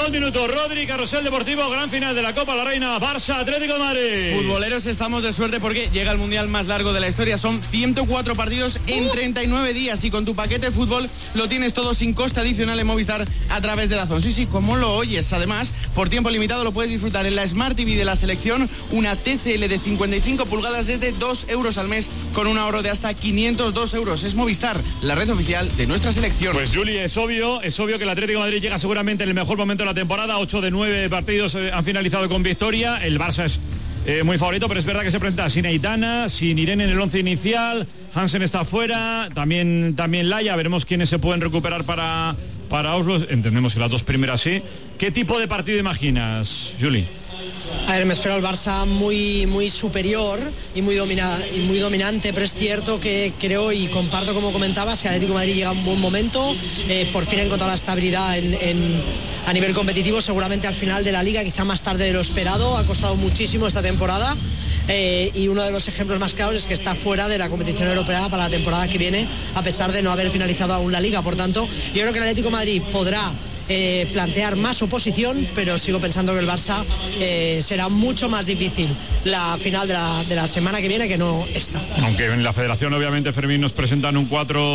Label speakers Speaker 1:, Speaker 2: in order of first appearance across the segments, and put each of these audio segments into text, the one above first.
Speaker 1: 2 minutos. Rodri, Carrusel Deportivo, gran final de la Copa de la Reina, Barça, Atlético de Madrid.
Speaker 2: Futboleros, estamos de suerte porque llega el mundial más largo de la historia. Son 104 partidos en 39 días y con tu paquete de fútbol lo tienes todo sin coste adicional en Movistar a través de DAZN. Sí, como lo oyes. Además, por tiempo limitado lo puedes disfrutar en la Smart TV de la selección, una TCL de 55 pulgadas desde 2 euros al mes con un ahorro de hasta 502 euros. Es Movistar, la red oficial de nuestra selección.
Speaker 1: Pues Juli, es obvio que el Atlético de Madrid llega seguramente en el mejor momento de la temporada. 8 de 9 partidos han finalizado con victoria. El Barça es muy favorito, pero es verdad que se presenta sin Aitana, sin Irene en el 11 inicial. Hansen está fuera, también Laia. Veremos quiénes se pueden recuperar para Oslo. Entendemos que las dos primeras sí. ¿Qué tipo de partido imaginas, Juli?
Speaker 3: A ver, me espero al Barça muy superior y muy dominante, pero es cierto que creo y comparto, como comentabas, que el Atlético de Madrid llega a un buen momento, por fin ha encontrado la estabilidad a nivel competitivo, seguramente al final de la Liga, quizá más tarde de lo esperado, ha costado muchísimo esta temporada. Y uno de los ejemplos más claros es que está fuera de la competición europea para la temporada que viene, a pesar de no haber finalizado aún la Liga. Por tanto, yo creo que el Atlético de Madrid podrá plantear más oposición, pero sigo pensando que el Barça será mucho más difícil la final de la semana que viene que no esta.
Speaker 1: Aunque en la Federación, obviamente, Fermín, nos presentan un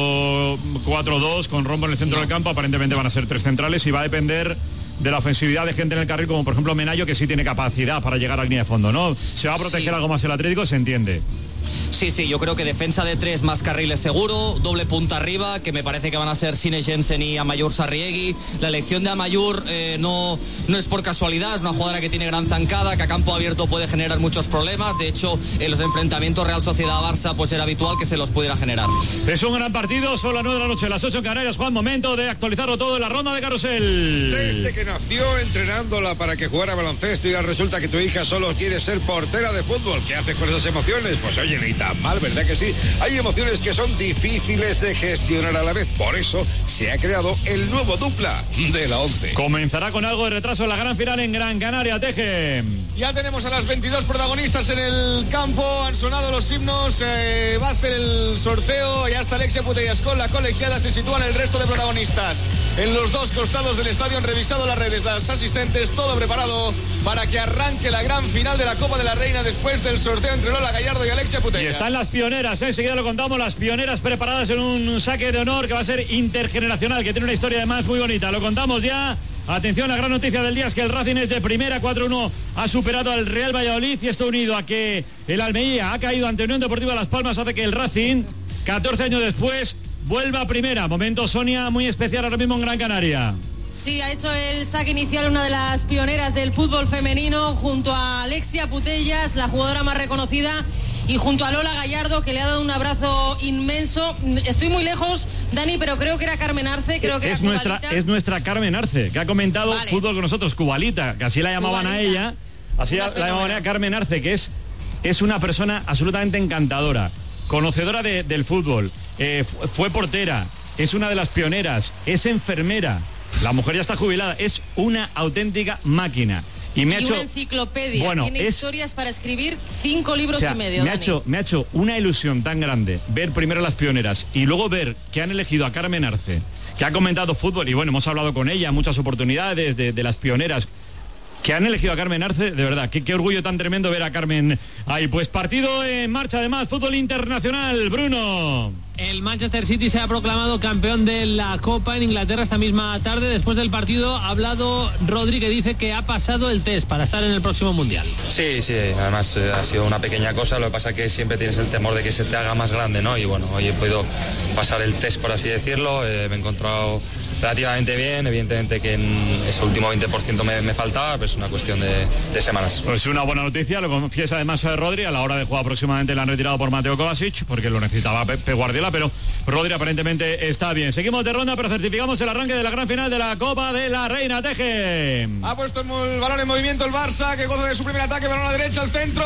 Speaker 1: 4-4-2 con Rombo en el centro del campo. Aparentemente van a ser 3 centrales y va a depender de la ofensividad de gente en el carril, como por ejemplo Menayo, que sí tiene capacidad para llegar a línea de fondo, ¿no? ¿Se va a proteger algo más el Atlético? Se entiende.
Speaker 4: Sí, yo creo que defensa de 3 más carriles seguro, doble punta arriba, que me parece que van a ser Sine Jensen y Amayur Sarriegui. La elección de Amayur no es por casualidad, es una jugadora que tiene gran zancada, que a campo abierto puede generar muchos problemas. De hecho, en los enfrentamientos Real Sociedad-Barça pues era habitual que se los pudiera generar.
Speaker 1: Es un gran partido, son las 9 de la noche, las 8 en Canarias. Juan, momento de actualizarlo todo en la ronda de carrusel.
Speaker 5: Desde que nació entrenándola para que jugara baloncesto y ahora resulta que tu hija solo quiere ser portera de fútbol. ¿Qué haces con esas emociones? Pues oye, ni tan mal, ¿verdad que sí? Hay emociones que son difíciles de gestionar a la vez. Por eso se ha creado el nuevo dupla de la 11.
Speaker 1: Comenzará con algo de retraso la gran final en Gran Canaria, Teje.
Speaker 6: Ya tenemos a las 22 protagonistas en el campo, han sonado los himnos, va a hacer el sorteo, ya está Alexia Putellas con la colegiada, se sitúan el resto de protagonistas. En los dos costados del estadio han revisado las redes, las asistentes, todo preparado para que arranque la gran final de la Copa de la Reina después del sorteo entre Lola Gallardo y Alexia Putellas.
Speaker 1: Y están las pioneras, enseguida lo contamos, las pioneras preparadas en un saque de honor que va a ser intergeneracional, que tiene una historia además muy bonita, lo contamos ya. Atención, la gran noticia del día es que el Racing es de primera, 4-1, ha superado al Real Valladolid y esto unido a que el Almería ha caído ante Unión Deportiva Las Palmas hace que el Racing, 14 años después, vuelva a primera. Momento, Sonia, muy especial ahora mismo en Gran Canaria.
Speaker 7: Sí, ha hecho el saque inicial una de las pioneras del fútbol femenino junto a Alexia Putellas, la jugadora más reconocida, y junto a Lola Gallardo, que le ha dado un abrazo inmenso. Estoy muy lejos, Dani, pero creo que era Carmen Arce, creo que
Speaker 1: es nuestra Carmen Arce, que ha comentado fútbol con nosotros, Cubalita, que así la llamaban Cubalita. A ella, así la llamaban a Carmen Arce, que es una persona absolutamente encantadora, conocedora del fútbol, fue portera, es una de las pioneras, es enfermera. La mujer ya está jubilada, es una auténtica máquina. Y
Speaker 7: una enciclopedia, tiene historias para escribir 5 libros y medio.
Speaker 1: Me ha hecho una ilusión tan grande ver primero las pioneras y luego ver que han elegido a Carmen Arce, que ha comentado fútbol, y bueno, hemos hablado con ella en muchas oportunidades de las pioneras, que han elegido a Carmen Arce, de verdad, qué orgullo tan tremendo ver a Carmen ahí. Pues partido en marcha además, fútbol internacional, Bruno.
Speaker 8: El Manchester City se ha proclamado campeón de la Copa en Inglaterra esta misma tarde. Después del partido ha hablado Rodri, que dice que ha pasado el test para estar en el próximo Mundial.
Speaker 9: Sí, además ha sido una pequeña cosa, lo que pasa es que siempre tienes el temor de que se te haga más grande, ¿no? Y bueno, hoy he podido pasar el test, por así decirlo, me he encontrado relativamente bien, evidentemente que en ese último 20% me faltaba, pero es una cuestión de semanas.
Speaker 1: Pues una buena noticia, lo confiesa además Rodri, a la hora de jugar próximamente le han retirado por Mateo Kovacic, porque lo necesitaba Pep Guardiola, pero Rodri aparentemente está bien. Seguimos de ronda, pero certificamos el arranque de la gran final de la Copa de la Reina. Teje.
Speaker 6: Ha puesto el balón en movimiento el Barça, que goza de su primer ataque, balón a la derecha, al centro,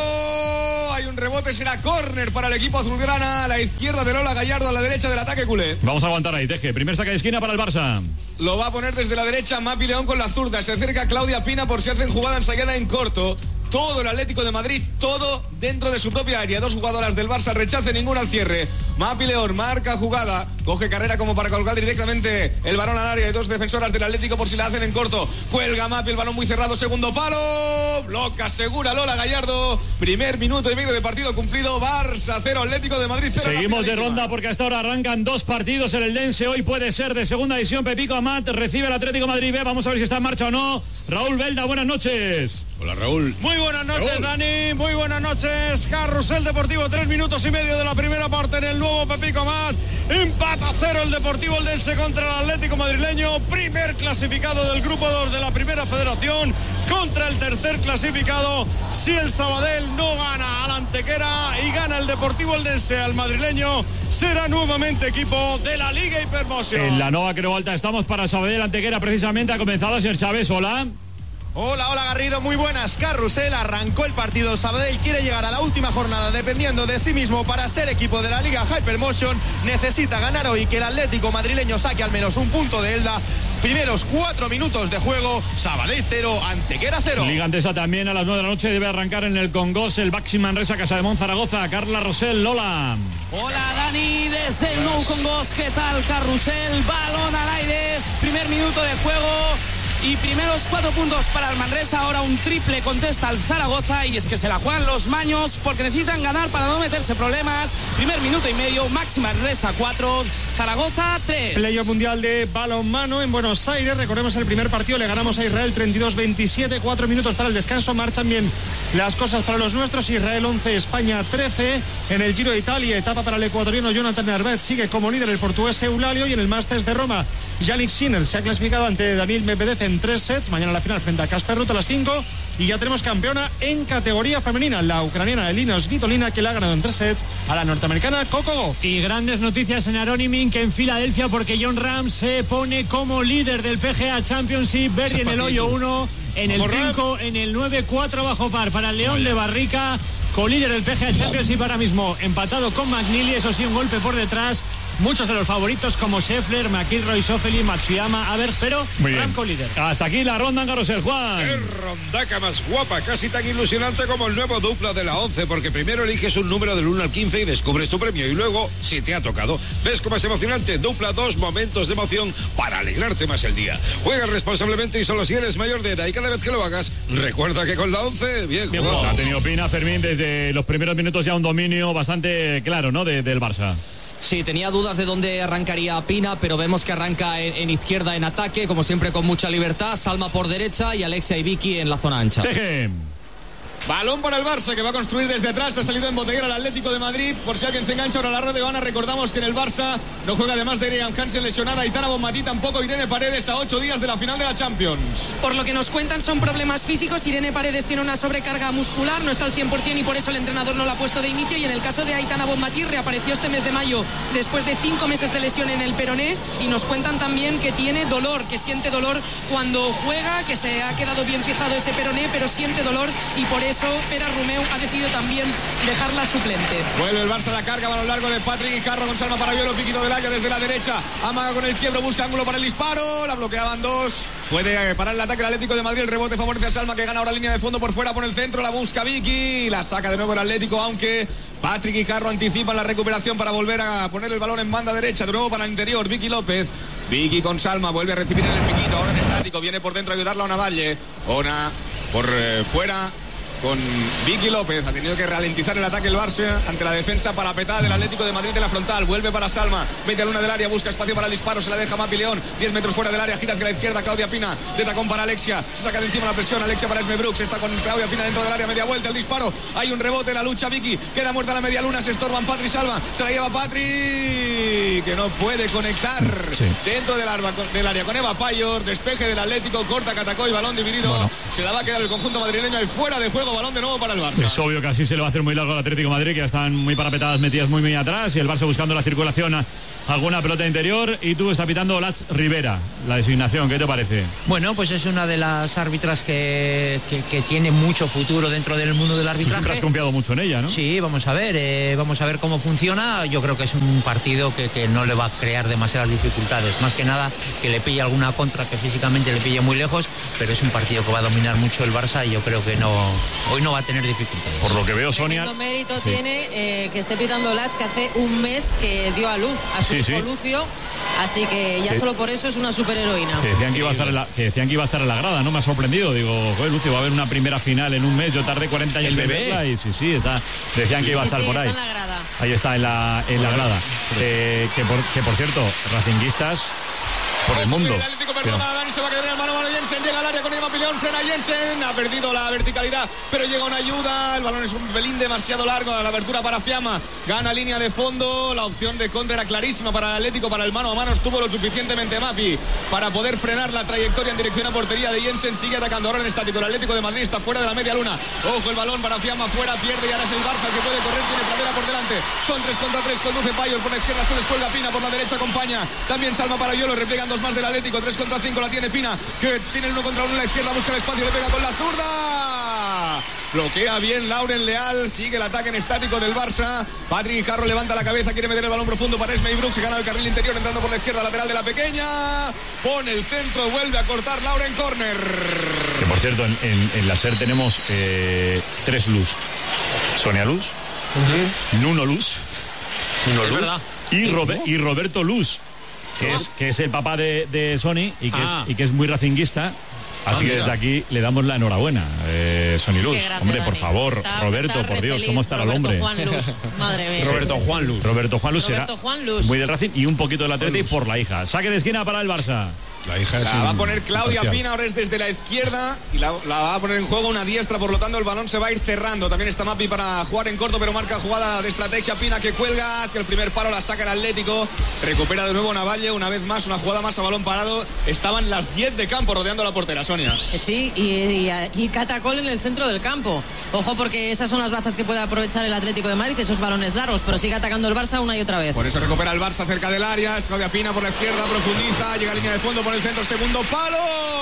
Speaker 6: hay un rebote, será córner para el equipo azulgrana, a la izquierda de Lola Gallardo, a la derecha del ataque culé.
Speaker 1: Vamos a aguantar ahí, Teje, primer saque de esquina para el Barça.
Speaker 6: Lo va a poner desde la derecha Mapi León con la zurda, se acerca Claudia Pina por si hacen jugada ensayada en corto. Todo el Atlético de Madrid, todo dentro de su propia área. 2 jugadoras del Barça, rechace ninguna al cierre. Mapi León marca jugada, coge carrera como para colgar directamente el balón al área de 2 defensoras del Atlético por si la hacen en corto. Cuelga Mapi, el balón muy cerrado, segundo palo, bloca segura Lola Gallardo. Primer minuto y medio de partido cumplido. Barça 0, Atlético de Madrid 0.
Speaker 1: Seguimos de ronda porque hasta ahora arrancan 2 partidos en el Dense. Hoy puede ser de segunda división. Pepico Amat recibe el Atlético de Madrid B. Vamos a ver si está en marcha o no. Raúl Belda, buenas noches.
Speaker 5: Hola, Raúl.
Speaker 10: Muy buenas noches,
Speaker 5: Raúl.
Speaker 10: Dani. Muy buenas noches. Carrusel Deportivo, 3 minutos y medio de la primera parte en el nuevo Pepico Amat. Empata 0 el Deportivo Eldense contra el Atlético madrileño. Primer clasificado del grupo 2 de la Primera Federación contra el tercer clasificado. Si el Sabadell no gana al Antequera y gana el Deportivo Eldense al madrileño, será nuevamente equipo de la Liga Hypermotion.
Speaker 1: En la Nova Creu Alta estamos para Sabadell Antequera. Precisamente ha comenzado, señor Chávez. Hola.
Speaker 11: Hola Garrido, muy buenas. Carrusel, arrancó el partido. Sabadell quiere llegar a la última jornada dependiendo de sí mismo para ser equipo de la Liga Hypermotion. Necesita ganar hoy, que el Atlético madrileño saque al menos un punto de Elda. Primeros 4 minutos de juego, Sabadell 0, Antequera 0.
Speaker 1: Liga Andesa también a las 9 de la noche debe arrancar en el Congos el Baxi Manresa Casademont Zaragoza. Carla Rosell, Lola.
Speaker 12: Hola Dani, desde el Nou Congos, ¿qué tal? Carrusel, balón al aire, primer minuto de juego. Y primeros 4 puntos para el Manresa, ahora un triple contesta al Zaragoza y es que se la juegan los maños porque necesitan ganar para no meterse problemas. Primer minuto y medio, Maxi Manresa 4, Zaragoza 3.
Speaker 10: Playoff mundial de balonmano en Buenos Aires. Recordemos el primer partido, le ganamos a Israel 32-27, 4 minutos para el descanso. Marchan bien las cosas para los nuestros. Israel 11, España 13. En el Giro de Italia, etapa para el ecuatoriano Jonathan Narvet, sigue como líder el portugués Eulalio. Y en el Masters de Roma, Yannick Sinner se ha clasificado ante Daniil Medvedev en 3 sets. Mañana la final frente a Casper Ruud a las 5. Y ya tenemos campeona en categoría femenina, la ucraniana Elina Svitolina, que la ha ganado en 3 sets a la norteamericana Coco Gauff.
Speaker 8: Y grandes noticias en Aronimink, en Filadelfia, porque John Ram se pone como líder del PGA Championship. Berry en el hoyo 1, en el 5, en el 9, 4 bajo par para el León de Barrica, colíder del PGA Championship ahora mismo, empatado con McNeely, eso sí, un golpe por detrás. Muchos de los favoritos como Scheffler, McIlroy, Schauffele, Matsuyama, a ver, pero Ramco líder.
Speaker 1: Hasta aquí la ronda en Carrusel, Juan.
Speaker 5: ¡Qué rondaca más guapa! Casi tan ilusionante como el nuevo dupla de la 11, porque primero eliges un número del 1 al 15 y descubres tu premio, y luego, si te ha tocado, ves cómo es emocionante. Dupla 2 momentos de emoción para alegrarte más el día. Juega responsablemente y solo si eres mayor de edad, y cada vez que lo hagas, recuerda que con la 11, bien jugado.
Speaker 1: Ha tenido Pina, Fermín, desde los primeros minutos ya un dominio bastante claro, ¿no?, del Barça.
Speaker 4: Sí, tenía dudas de dónde arrancaría Pina, pero vemos que arranca en izquierda en ataque, como siempre con mucha libertad. Salma por derecha y Alexia y Vicky en la zona ancha.
Speaker 6: Balón para el Barça, que va a construir desde atrás. Ha salido en botellera el Atlético de Madrid. Por si alguien se engancha ahora la red de Ivana, recordamos que en el Barça no juega, además de Graham Hansen lesionada, Aitana Bonmatí, tampoco Irene Paredes, a 8 días de la final de la Champions.
Speaker 13: Por lo que nos cuentan son problemas físicos. Irene Paredes tiene una sobrecarga muscular, no está al 100% y por eso el entrenador no la ha puesto de inicio. Y en el caso de Aitana Bonmatí, reapareció este mes de mayo después de 5 meses de lesión en el peroné, y nos cuentan también que tiene dolor, que siente dolor cuando juega, que se ha quedado bien fijado ese peroné, pero siente dolor, y por eso Pera Romeu ha decidido también dejarla suplente.
Speaker 6: Vuelve el Barça a la carga, balón largo de Patrick y Carro con Salma para Violo, piquito del área desde la derecha, amaga con el quiebro, busca ángulo para el disparo, la bloqueaban 2, puede parar el ataque el Atlético de Madrid, el rebote favorece a Salma, que gana ahora línea de fondo por fuera, por el centro, la busca Vicky, la saca de nuevo el Atlético, aunque Patrick y Carro anticipan la recuperación para volver a poner el balón en banda derecha, de nuevo para el interior, Vicky López. Vicky con Salma, vuelve a recibir en el piquito, ahora en estático, viene por dentro a ayudarla a Ona Valle, Ona por fuera con Vicky López, ha tenido que ralentizar el ataque el Barça ante la defensa parapetada del Atlético de Madrid de la frontal, vuelve para Salma, mete a luna del área, busca espacio para el disparo, se la deja Mapi León, 10 metros fuera del área, gira hacia la izquierda, Claudia Pina, de tacón para Alexia, se saca de encima la presión, Alexia para Esme Brooks, está con Claudia Pina dentro del área, media vuelta, el disparo, hay un rebote, la lucha Vicky, queda muerta la media luna, se estorban Patri y Salma, se la lleva Patri, que no puede conectar dentro del área con Eva Payor, despeje del Atlético, corta Catacoy, balón dividido, se la va a quedar el conjunto madrileño y fuera de juego, balón de nuevo para el Barça.
Speaker 1: Es obvio que así se le va a hacer muy largo al Atlético de Madrid, que ya están muy parapetadas, metidas muy atrás, y el Barça buscando la circulación a alguna pelota interior. Y tú está pitando Lats Rivera, la designación, ¿qué te parece?
Speaker 14: Bueno, pues es una de las árbitras que tiene mucho futuro dentro del mundo del arbitraje.
Speaker 1: Tú siempre has confiado mucho en ella, ¿no?
Speaker 14: Sí, vamos a ver cómo funciona. Yo creo que es un partido que no le va a crear demasiadas dificultades, más que nada que le pille alguna contra, que físicamente le pille muy lejos, pero es un partido que va a dominar mucho el Barça y yo creo que no hoy no va a tener dificultades.
Speaker 1: Por lo que veo, Sonia...
Speaker 7: Tremendo mérito tiene que esté pitando Lach, que hace un mes que dio a luz a su hijo Lucio, así que ya solo por eso es una superheroína.
Speaker 1: Que decían que iba a estar en la grada, ¿no? Me ha sorprendido, digo, joder, Lucio, va a haber una primera final en un mes, yo tardé 40 años en verla y sí, está, decían que iba a estar por ahí.
Speaker 7: Está en la grada.
Speaker 1: Ahí está, en la grada. Que por cierto, racinguistas por el mundo.
Speaker 6: El Atlético perdona, Dani se va a quedar en el mano a Jensen, llega al área con Emma Pileón, frena Jensen, ha perdido la verticalidad, pero llega una ayuda, el balón es un pelín demasiado largo, la abertura para Fiamma, gana línea de fondo, la opción de contra era clarísima para el Atlético, para el mano a mano estuvo lo suficientemente Mapi para poder frenar la trayectoria en dirección a portería de Jensen, sigue atacando ahora en estático, el Atlético de Madrid está fuera de la media luna, ojo el balón para Fiamma, fuera, pierde y ahora es el Barça el que puede correr, tiene Pradera por delante, son 3 contra 3, conduce Payos por la izquierda, se descuelga Pina, por la derecha acompaña, también Salma para Yolo, repliegan 2 más del Atlético, 3 contra 5 la tiene Pina, que tiene el 1 contra 1 en la izquierda, busca el espacio, le pega con la zurda, bloquea bien Lauren Leal, sigue el ataque en estático del Barça, Patrick Carro levanta la cabeza, quiere meter el balón profundo para Esme y Brooks, se gana el carril interior entrando por la izquierda lateral de la pequeña, pone el centro, vuelve a cortar Lauren, corner.
Speaker 1: Que por cierto, en la SER tenemos 3 Luz, Sonia Luz, Nuno Luz, y Roberto Luz, que es el papá de Sony y que es muy racinguista. Así que desde aquí le damos la enhorabuena, Sony Luz. Hombre, por favor, Roberto, por Dios, ¿cómo estará el hombre?
Speaker 7: Juan Luz, madre mía.
Speaker 1: Roberto Juan Luz será muy del Racing y un poquito del Atleti por la hija. Saque de esquina para el Barça.
Speaker 5: La hija
Speaker 6: la va a poner Claudia Pina, ahora es desde la izquierda y la va a poner en juego una diestra, por lo tanto el balón se va a ir cerrando. También está Mapi para jugar en corto, pero marca jugada de estrategia. Pina que cuelga hacia el primer palo, la saca el Atlético, recupera de nuevo Navalle, una vez más, una jugada más a balón parado. Estaban las 10 de campo rodeando la portera, Sonia.
Speaker 7: Sí, y Catacol en el centro del campo. Ojo, porque esas son las bazas que puede aprovechar el Atlético de Madrid, esos balones largos, pero sigue atacando el Barça una y otra vez.
Speaker 6: Por eso recupera el Barça cerca del área, es Claudia Pina por la izquierda, profundiza, llega a línea de fondo por el centro, segundo palo,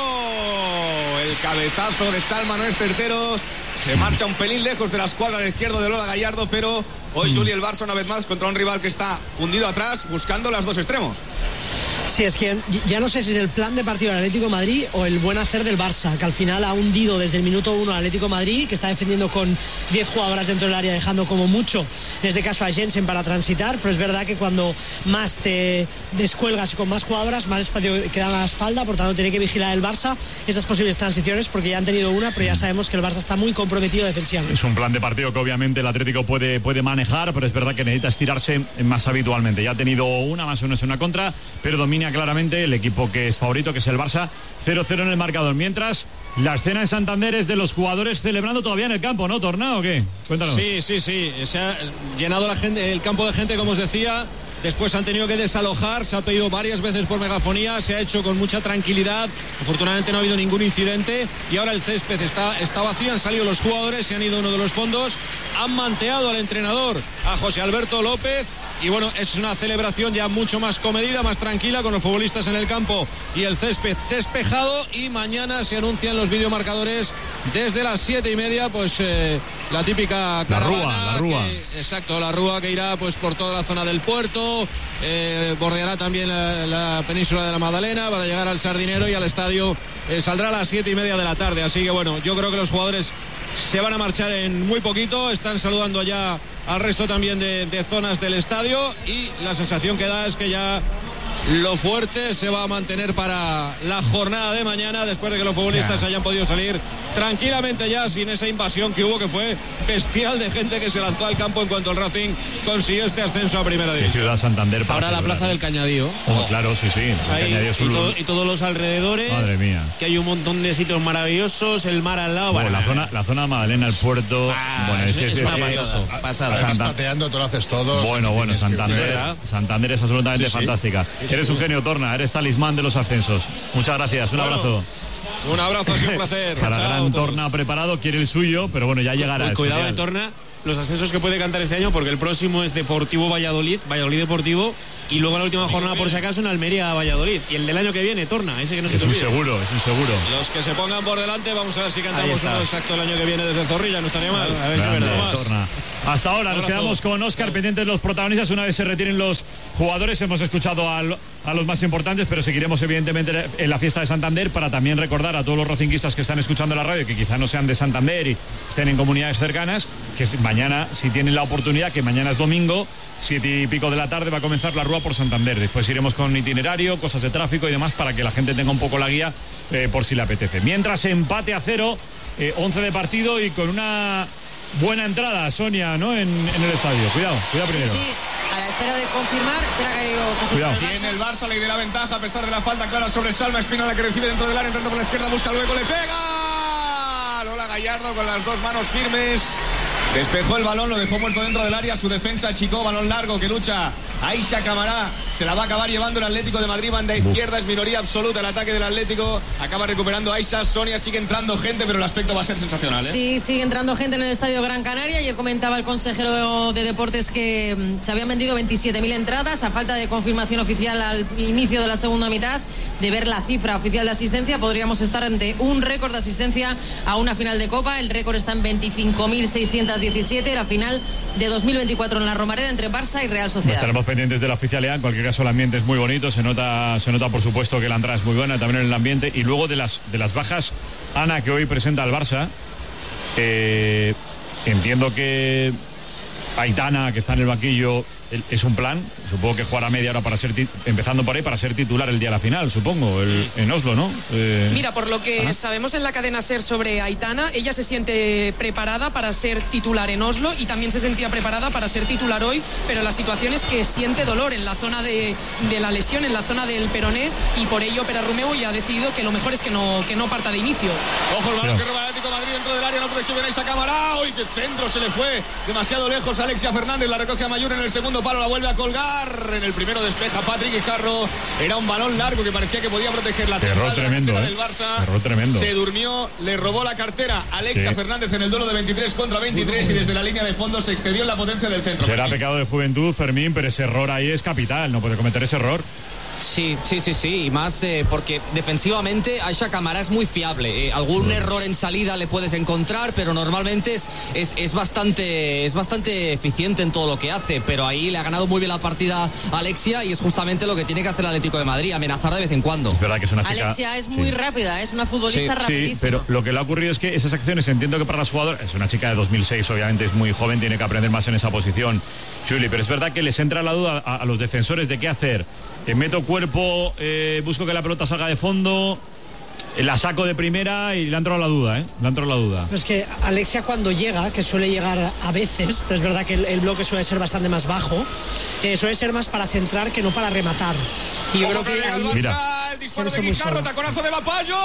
Speaker 6: el cabezazo de Salma no es certero, se marcha un pelín lejos de la escuadra de izquierdo de Lola Gallardo, pero hoy Juli el Barça una vez más contra un rival que está hundido atrás buscando las dos extremos.
Speaker 3: Sí, es que ya no sé si es el plan de partido del Atlético de Madrid o el buen hacer del Barça, que al final ha hundido desde el minuto 1 al Atlético de Madrid, que está defendiendo con 10 jugadoras dentro del área, dejando como mucho, en este caso a Jensen, para transitar, pero es verdad que cuando más te descuelgas y con más jugadoras, más espacio queda a la espalda, por tanto tiene que vigilar el Barça esas posibles transiciones, porque ya han tenido una, pero ya sabemos que el Barça está muy comprometido defensivamente.
Speaker 1: Es un plan de partido que obviamente el Atlético puede manejar, pero es verdad que necesita estirarse más habitualmente. Ya ha tenido una más o menos en una contra, pero domina claramente el equipo que es favorito, que es el Barça. 0-0 en el marcador. Mientras, la escena de Santander es de los jugadores celebrando todavía en el campo, ¿no, Torna, o qué? Cuéntanos.
Speaker 15: Sí. Se ha llenado el campo de gente, como os decía. Después han tenido que desalojar, se ha pedido varias veces por megafonía, se ha hecho con mucha tranquilidad. Afortunadamente no ha habido ningún incidente y ahora el césped está vacío, han salido los jugadores, se han ido a uno de los fondos, han manteado al entrenador, a José Alberto López. Y bueno, es una celebración ya mucho más comedida, más tranquila, con los futbolistas en el campo y el césped despejado. Y mañana se anuncian los videomarcadores desde las 7:30, pues la típica caravana.
Speaker 1: La Rúa.
Speaker 15: Exacto, la Rúa que irá pues por toda la zona del puerto, bordeará también la península de la Magdalena para llegar al Sardinero y al estadio. Saldrá a las 7:30 de la tarde. Así que bueno, yo creo que los jugadores se van a marchar en muy poquito, están saludando ya al resto también de zonas del estadio y la sensación que da es que ya lo fuerte se va a mantener para la jornada de mañana, después de que los futbolistas hayan podido salir tranquilamente ya sin esa invasión que hubo, que fue bestial, de gente que se lanzó al campo en cuanto el Racing consiguió este ascenso a primera división.
Speaker 1: Ciudad Santander.
Speaker 12: Ahora la plaza del Cañadío.
Speaker 1: Claro, sí.
Speaker 12: Ahí, y todos los alrededores.
Speaker 1: Madre mía.
Speaker 12: Que hay un montón de sitios maravillosos, el mar al lado.
Speaker 1: Bueno, la zona de Magdalena, el puerto.
Speaker 12: Es una pasada.
Speaker 5: Además, pateando, te lo haces todo.
Speaker 1: Bueno, Santander es absolutamente fantástica. Eres un genio, Torna, eres talismán de los ascensos. Muchas gracias, un abrazo.
Speaker 6: Un abrazo, ha sido un placer.
Speaker 1: Para gran Torna preparado, quiere el suyo, pero bueno, ya llegará.
Speaker 12: Cuidado de Torna, los ascensos que puede cantar este año, porque el próximo es Deportivo Valladolid Deportivo, y luego la última jornada, por si acaso, en Almería Valladolid. Y el del año que viene, Torna, ese que no se
Speaker 1: es un seguro.
Speaker 6: Los que se pongan por delante, vamos a ver si cantamos uno exacto el año que viene desde Zorrilla, no estaría mal.
Speaker 1: A ver si es verdad. Torna. Hasta ahora nos quedamos con Óscar, pendientes los protagonistas. Una vez se retiren los jugadores. Hemos escuchado a los más importantes, pero seguiremos evidentemente en la fiesta de Santander para también recordar a todos los rocinguistas que están escuchando la radio, que quizá no sean de Santander y estén en comunidades cercanas, que mañana, si tienen la oportunidad, que mañana es domingo, 7:00 de la tarde va a comenzar la Rúa por Santander. Después iremos con itinerario, cosas de tráfico y demás para que la gente tenga un poco la guía por si le apetece. Mientras, empate a 0, 11 de partido y con una buena entrada, Sonia, ¿no? En el estadio. Cuidado primero.
Speaker 7: Sí. A la espera de confirmar, espera que
Speaker 6: Tiene el Barça, le da la ventaja a pesar de la falta clara sobre Salma Espinola, que recibe dentro del área, entrando por la izquierda, busca luego, le pega. Lola Gallardo con las dos manos firmes. Despejó el balón, lo dejó muerto dentro del área. Su defensa achicó, balón largo que lucha Aisha Camará. Se la va a acabar llevando el Atlético de Madrid. Banda izquierda, es minoría absoluta el ataque del Atlético. Acaba recuperando Aisha. Sonia, sigue entrando gente, pero el aspecto va a ser sensacional, ¿eh?
Speaker 7: Sí, sigue entrando gente en el Estadio Gran Canaria. Ayer comentaba el consejero de Deportes que se habían vendido 27.000 entradas. A falta de confirmación oficial al inicio de la segunda mitad, de ver la cifra oficial de asistencia, podríamos estar ante un récord de asistencia a una final de Copa. El récord está en 25.617, la final de 2024 en la Romareda entre Barça y Real Sociedad.
Speaker 1: Estaremos pendientes de la oficialidad. En cualquier caso, el ambiente es muy bonito. Se nota por supuesto que la entrada es muy buena también en el ambiente. Y luego de las bajas, Ana, que hoy presenta al Barça, entiendo que Aitana, que está en el banquillo, es un plan. Supongo que jugará media hora para empezando por ahí, para ser titular el día de la final, supongo, en Oslo, ¿no?
Speaker 13: Mira, por lo que sabemos en la cadena SER sobre Aitana, ella se siente preparada para ser titular en Oslo y también se sentía preparada para ser titular hoy, pero la situación es que siente dolor en la zona de la lesión, en la zona del peroné, y por ello Pere Romeu ya ha decidido que lo mejor es que no parta de inicio.
Speaker 6: Ojo el balón que roba el Atlético de Madrid dentro del área, no protegió bien a Aisha Camará. ¡Uy, qué centro! Se le fue demasiado lejos a Alexia Fernández, la recoge a Mayur en el segundo palo, la vuelve a colgar. En el primero despeja Patrick Guijarro. Era un balón largo que parecía que podía proteger la
Speaker 1: terror tremendo,
Speaker 6: del Barça.
Speaker 1: Terror tremendo.
Speaker 6: Se durmió, le robó la cartera a Alexia Fernández en el duelo de 23 contra 23 y desde la línea de fondo se excedió en la potencia del centro.
Speaker 1: Será pecado de juventud, Fermín, pero ese error ahí es capital, no puede cometer ese error.
Speaker 4: Sí, y más porque defensivamente Aisha Camará es muy fiable. Algún error en salida le puedes encontrar, pero normalmente es bastante eficiente en todo lo que hace. Pero ahí le ha ganado muy bien la partida a Alexia y es justamente lo que tiene que hacer el Atlético de Madrid, amenazar de vez en cuando.
Speaker 1: Es verdad que es una chica...
Speaker 7: Alexia es muy rápida, es una futbolista rapidísima.
Speaker 1: Sí, pero lo que le ha ocurrido es que esas acciones, entiendo que para las jugadoras, es una chica de 2006, obviamente es muy joven, tiene que aprender más en esa posición, Juli, pero es verdad que les entra la duda a los defensores de qué hacer. Meto cuerpo, busco que la pelota salga de fondo, la saco de primera y le ha entrado la duda, Le ha entrado la duda.
Speaker 3: Es que Alexia cuando llega, que suele llegar a veces, pero es verdad que el bloque suele ser bastante más bajo, suele ser más para centrar que no para rematar. Y yo creo que
Speaker 6: el disparo de Guijarro, taconazo de Vapayor,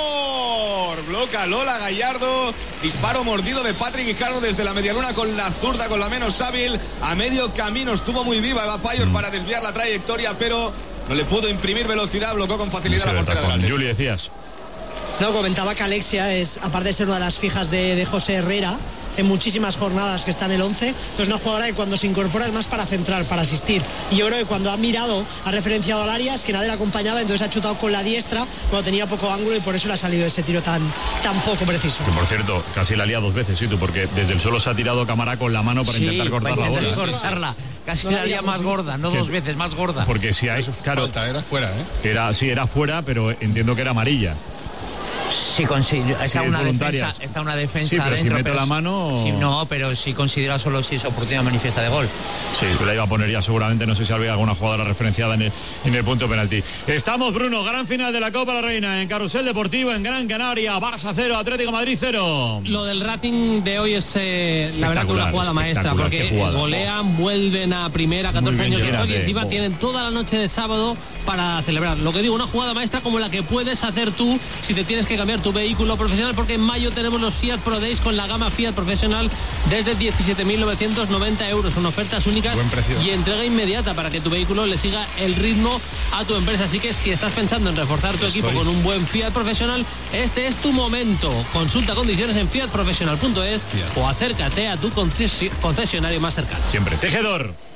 Speaker 6: bloca Lola Gallardo, disparo mordido de Patrick Guijarro desde la medialuna con la zurda, con la menos hábil, a medio camino estuvo muy viva Vapayor para desviar la trayectoria, pero no le pudo imprimir velocidad, blocó con facilidad la portera del Atlético.
Speaker 1: Juli, decías.
Speaker 3: No, comentaba que Alexia es, aparte de ser una de las fijas de José Herrera, hace muchísimas jornadas que está en el 11, es una jugadora que cuando se incorpora es más para centrar, para asistir. Y yo creo que cuando ha mirado, ha referenciado al área, es que nadie la acompañaba, entonces ha chutado con la diestra cuando tenía poco ángulo y por eso le ha salido ese tiro tan poco preciso.
Speaker 1: Que por cierto, casi la lía dos veces, ¿sí? Porque desde el suelo se ha tirado Camará con la mano para intentar cortar la bola.
Speaker 14: Cortarla. Casi la lía más gorda, no dos veces, más gorda.
Speaker 1: Porque si hay... Claro,
Speaker 5: falta, era fuera,
Speaker 1: Era fuera, pero entiendo que era amarilla.
Speaker 14: Sí, está una defensa
Speaker 1: sí, pero
Speaker 14: dentro,
Speaker 1: si meto la mano...
Speaker 14: Sí, no, pero si considera solo si es oportunidad manifiesta de gol.
Speaker 1: Sí, la iba a poner ya seguramente, no sé si había alguna jugadora referenciada en el punto penalti. Estamos, Bruno, gran final de la Copa La Reina en Carrusel Deportivo, en Gran Canaria, Barça 0, Atlético Madrid 0.
Speaker 8: Lo del Racing de hoy es la verdad que una jugada maestra, porque golean, vuelven a primera, 14 años después, y encima tienen toda la noche de sábado para celebrar. Lo que digo, una jugada maestra como la que puedes hacer tú si te tienes que cambiar tu vehículo profesional, porque en mayo tenemos los Fiat Pro Days con la gama Fiat Profesional desde 17.990 euros, son ofertas únicas y entrega inmediata para que tu vehículo le siga el ritmo a tu empresa. Así que si estás pensando en reforzar tu equipo con un buen Fiat Profesional, este es tu momento. Consulta condiciones en fiatprofesional.es o acércate a tu concesionario más cercano.
Speaker 1: Siempre. Tejedor.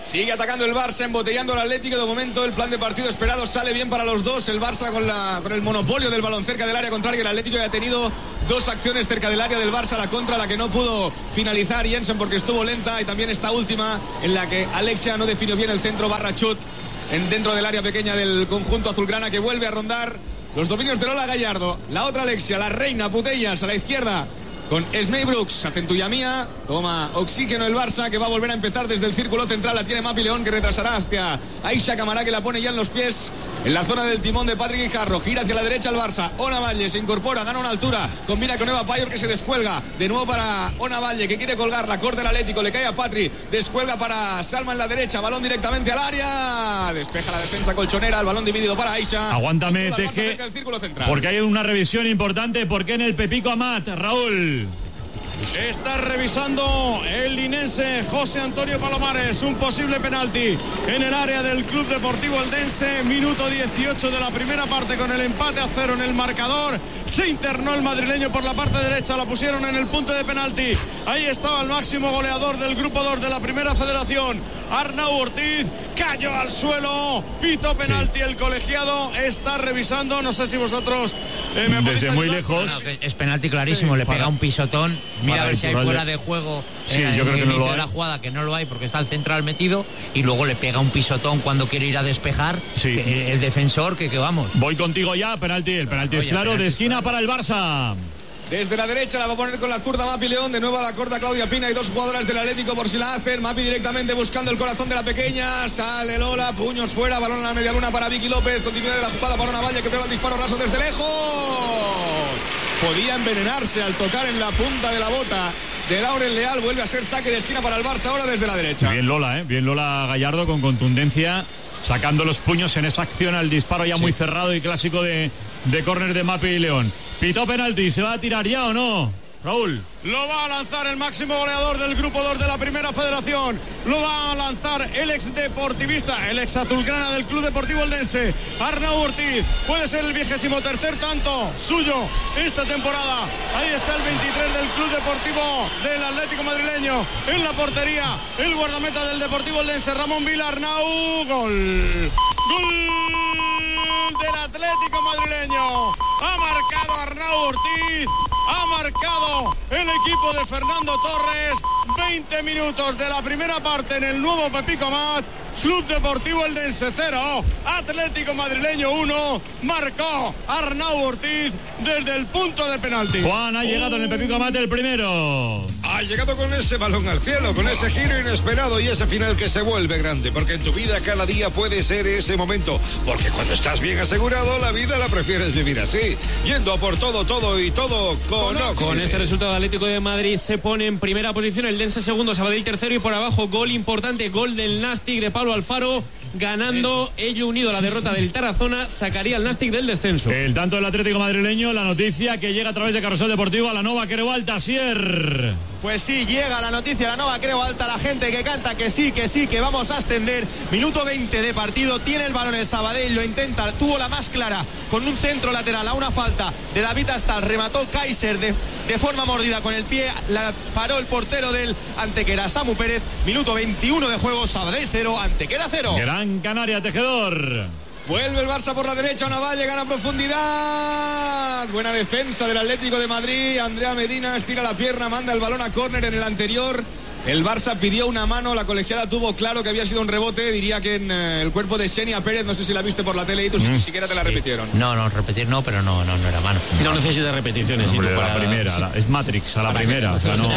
Speaker 6: Sigue atacando el Barça, embotellando al Atlético. De momento el plan de partido esperado sale bien para los dos. El Barça con el monopolio del balón cerca del área contraria. El Atlético ya ha tenido 2 acciones cerca del área del Barça. La contra, la que no pudo finalizar Jensen porque estuvo lenta. Y también esta última en la que Alexia no definió bien el centro barra chut dentro del área pequeña del conjunto azulgrana, que vuelve a rondar los dominios de Lola Gallardo. La otra Alexia, la reina, Putellas a la izquierda con Smey Brooks, Acentuyamía, toma oxígeno el Barça, que va a volver a empezar desde el círculo central. La tiene Mapi León, que retrasará hacia Aisha Camará, que la pone ya en los pies en la zona del timón de Patrick Guijarro. Gira hacia la derecha el Barça. Ona Valle se incorpora, gana una altura, combina con Eva Payor, que se descuelga de nuevo para Ona Valle, que quiere colgar, la corta el Atlético, le cae a Patri, descuelga para Salma en la derecha, balón directamente al área, despeja la defensa colchonera, el balón dividido para Aisha.
Speaker 1: Aguántame, Teje, porque hay una revisión importante, porque en el Pepico Amat, Raúl.
Speaker 10: Está revisando el linense José Antonio Palomares un posible penalti en el área del Club Deportivo Eldense. Minuto 18 de la primera parte, con el empate a 0 en el marcador. Se internó el madrileño por la parte derecha, la pusieron en el punto de penalti. Ahí estaba el máximo goleador del Grupo 2 de la Primera Federación, Arnau Ortiz. Cayó al suelo, pitó penalti. El colegiado está revisando, no sé si vosotros me podéis
Speaker 1: desde muy
Speaker 10: ayudar.
Speaker 1: lejos.
Speaker 14: Bueno, es penalti clarísimo, le pega un pisotón. Mira a ver si hay fuera de juego.
Speaker 1: Sí, yo creo que no lo hay.
Speaker 14: La jugada, que no lo hay porque está el central metido, y luego le pega un pisotón cuando quiere ir a despejar.
Speaker 1: Sí.
Speaker 14: El defensor, que vamos.
Speaker 1: Voy contigo ya, penalti. El penalti es claro, de esquina para el Barça.
Speaker 6: Desde la derecha la va a poner con la zurda Mapi León. De nuevo a la corta Claudia Pina. Hay 2 jugadoras del Atlético por si la hacen. Mapi directamente buscando el corazón de la pequeña. Sale Lola, puños fuera, balón a la media luna para Vicky López. Continuidad de la jugada para Ona Valle, que pega el disparo raso desde lejos. Podía envenenarse al tocar en la punta de la bota de Laurel Leal. Vuelve a ser saque de esquina para el Barça ahora desde la derecha.
Speaker 1: Bien Lola, bien Lola Gallardo, con contundencia, sacando los puños en esa acción al disparo ya muy cerrado y clásico de córner de Mapi León. Pitó penalti, ¿se va a tirar ya o no, Raúl?
Speaker 10: Lo va a lanzar el máximo goleador del Grupo 2 de la Primera Federación. Lo va a lanzar el ex deportivista, el ex azulgrana del Club Deportivo Eldense, Arnau Ortiz. Puede ser el 23º tanto suyo esta temporada. Ahí está el 23 del Club Deportivo del Atlético madrileño. En la portería, el guardameta del Deportivo Eldense, Ramón Vila. Arnau. Gol. Gol del Atlético madrileño. Ha marcado Arnau Ortiz. Ha marcado el equipo de Fernando Torres. 20 minutos de la primera parte en el nuevo Pepico Amat. Club Deportivo Eldense 0, Atlético madrileño 1. Marcó Arnau Ortiz desde el punto de penalti.
Speaker 1: Juan ha llegado en el Pepico Amat el primero.
Speaker 5: Ha llegado con ese balón al cielo, con ese giro inesperado y ese final que se vuelve grande, porque en tu vida cada día puede ser ese momento, porque cuando estás bien asegurado, la vida la prefieres vivir así, yendo a por todo y todo con Oxy.
Speaker 16: Con este resultado, Atlético de Madrid se pone en primera posición, el Eldense segundo, Sabadell tercero, y por abajo gol importante, gol del Nastic de Pablo Alfaro, ganando. Ello unido a la derrota del Tarazona sacaría al Nastic del descenso.
Speaker 1: El tanto del Atlético madrileño, la noticia que llega a través de Carrusel Deportivo a la Nova Creu Alta, Asier.
Speaker 11: Pues sí, llega la noticia, la Nova Creu Alta, la gente que canta que sí, que vamos a ascender. Minuto 20 de partido, tiene el balón el Sabadell, lo intenta, tuvo la más clara con un centro lateral a una falta de David Astal, remató Kaiser de forma mordida con el pie, la paró el portero del Antequera, Samu Pérez. Minuto 21 de juego, Sabadell 0, Antequera 0.
Speaker 1: Gran Canaria, Tejedor.
Speaker 6: Vuelve el Barça por la derecha, Ona Valle, gana profundidad. Buena defensa del Atlético de Madrid. Andrea Medina estira la pierna, manda el balón a córner. En el anterior el Barça pidió una mano, la colegiada tuvo claro que había sido un rebote. Diría que en el cuerpo de Xenia Pérez, no sé si la viste por la tele y tú ni siquiera te la repitieron.
Speaker 14: No, repetir no, pero no era mano.
Speaker 16: No necesita repeticiones.
Speaker 1: Hombre,
Speaker 16: para
Speaker 1: la primera,
Speaker 16: sí.
Speaker 1: Es Matrix, a la primera. O sea, no,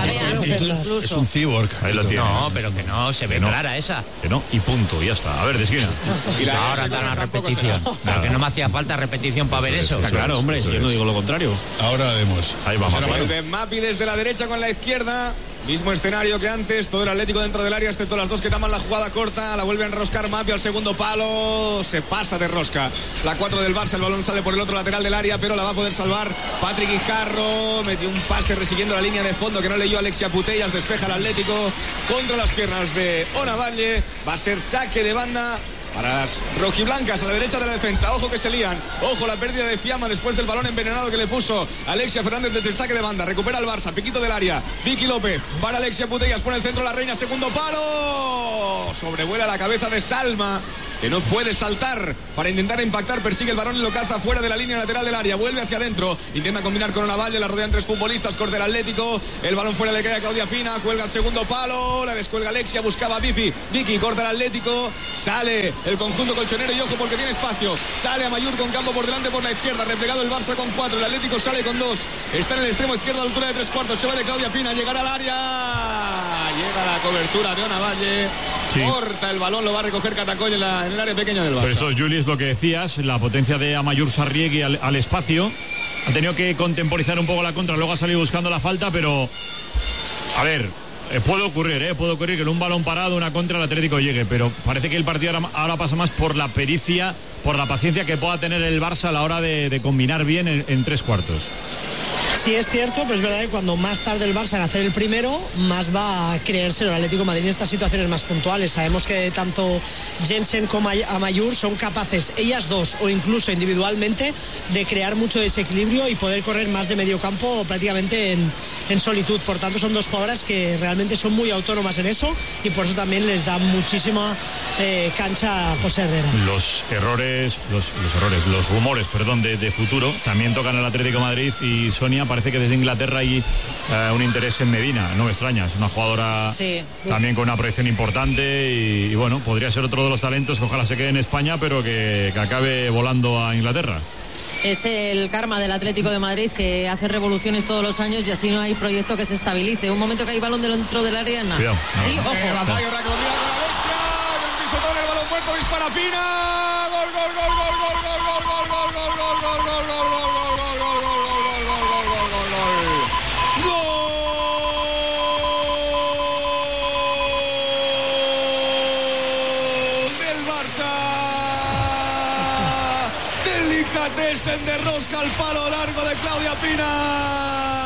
Speaker 17: Es un cyborg.
Speaker 1: ahí lo tienes.
Speaker 14: No, pero que no, se ve clara esa.
Speaker 1: Que no, y punto, y ya está. A ver, de esquina.
Speaker 6: Y la
Speaker 14: Ahora está la repetición. Pero que no me hacía falta repetición para ver eso.
Speaker 16: Está claro, hombre, yo no digo lo contrario.
Speaker 17: Ahora vemos.
Speaker 1: Ahí vamos.
Speaker 6: Vuelve Mapi desde la derecha con la izquierda. Mismo escenario que antes, todo el Atlético dentro del área, excepto las dos que taman la jugada corta. La vuelve a enroscar Mapi al segundo palo. Se pasa de rosca. La 4 del Barça, el balón sale por el otro lateral del área, pero la va a poder salvar Patrick Guijarro. Metió un pase resiguiendo la línea de fondo que no leyó Alexia Putellas. Despeja el Atlético contra las piernas de Ona Valle. Va a ser saque de banda para las rojiblancas a la derecha de la defensa. Ojo que se lían, ojo la pérdida de Fiamma después del balón envenenado que le puso Alexia Fernández desde el saque de banda. Recupera el Barça, piquito del área, Vicky López para Alexia Putellas, pone el centro la reina, segundo palo, sobrevuela la cabeza de Salma, que no puede saltar para intentar impactar, persigue el balón y lo caza fuera de la línea lateral del área, vuelve hacia adentro, intenta combinar con una valla, la rodean 3 futbolistas, corte el Atlético, el balón fuera le cae a Claudia Pina, cuelga el segundo palo, la descuelga Alexia, buscaba a Vicky, corta el Atlético, sale el conjunto colchonero y ojo porque tiene espacio, sale Amayur con campo por delante por la izquierda, replegado el Barça con 4, el Atlético sale con 2, está en el extremo izquierdo a la altura de 3/4, se va de Claudia Pina, llegará al área, llega la cobertura de Ona Valle, corta el balón, lo va a recoger Catacoll en el área pequeña del Barça.
Speaker 1: Pero eso, Juli, es lo que decías, la potencia de Amayur Sarriegui al espacio. Ha tenido que contemporizar un poco la contra, luego ha salido buscando la falta, pero a ver, puede ocurrir que en un balón parado, una contra, el Atlético llegue, pero parece que el partido ahora pasa más por la pericia, por la paciencia que pueda tener el Barça a la hora de combinar bien en 3/4.
Speaker 3: Sí, es cierto, pero es verdad que cuando más tarde el Barça en hacer el primero, más va a creerse el Atlético de Madrid en estas situaciones más puntuales. Sabemos que tanto Jensen como Amayur son capaces, ellas dos o incluso individualmente, de crear mucho desequilibrio y poder correr más de medio campo prácticamente en solitud. Por tanto, son dos jugadoras que realmente son muy autónomas en eso y por eso también les da muchísima cancha a José Herrera.
Speaker 1: Los rumores de futuro también tocan al Atlético de Madrid y Sonia, parece que desde Inglaterra hay un interés en Medina, no me extraña, es una jugadora también con una proyección importante y bueno, podría ser otro de los talentos que ojalá se quede en España pero que acabe volando a Inglaterra.
Speaker 7: Es el karma del Atlético de Madrid, que hace revoluciones todos los años y así no hay proyecto que se estabilice. Un momento que hay balón dentro del área, nada.
Speaker 1: Cuidado, no.
Speaker 7: Sí, ojo.
Speaker 6: El balón muerto, dispara Pina, gol, gol, gol, gol, gol, gol, gol, gol, gol, gol, gol, gol, gol, gol, gol, gol. Delicatessen de rosca al palo largo de Claudia Pina.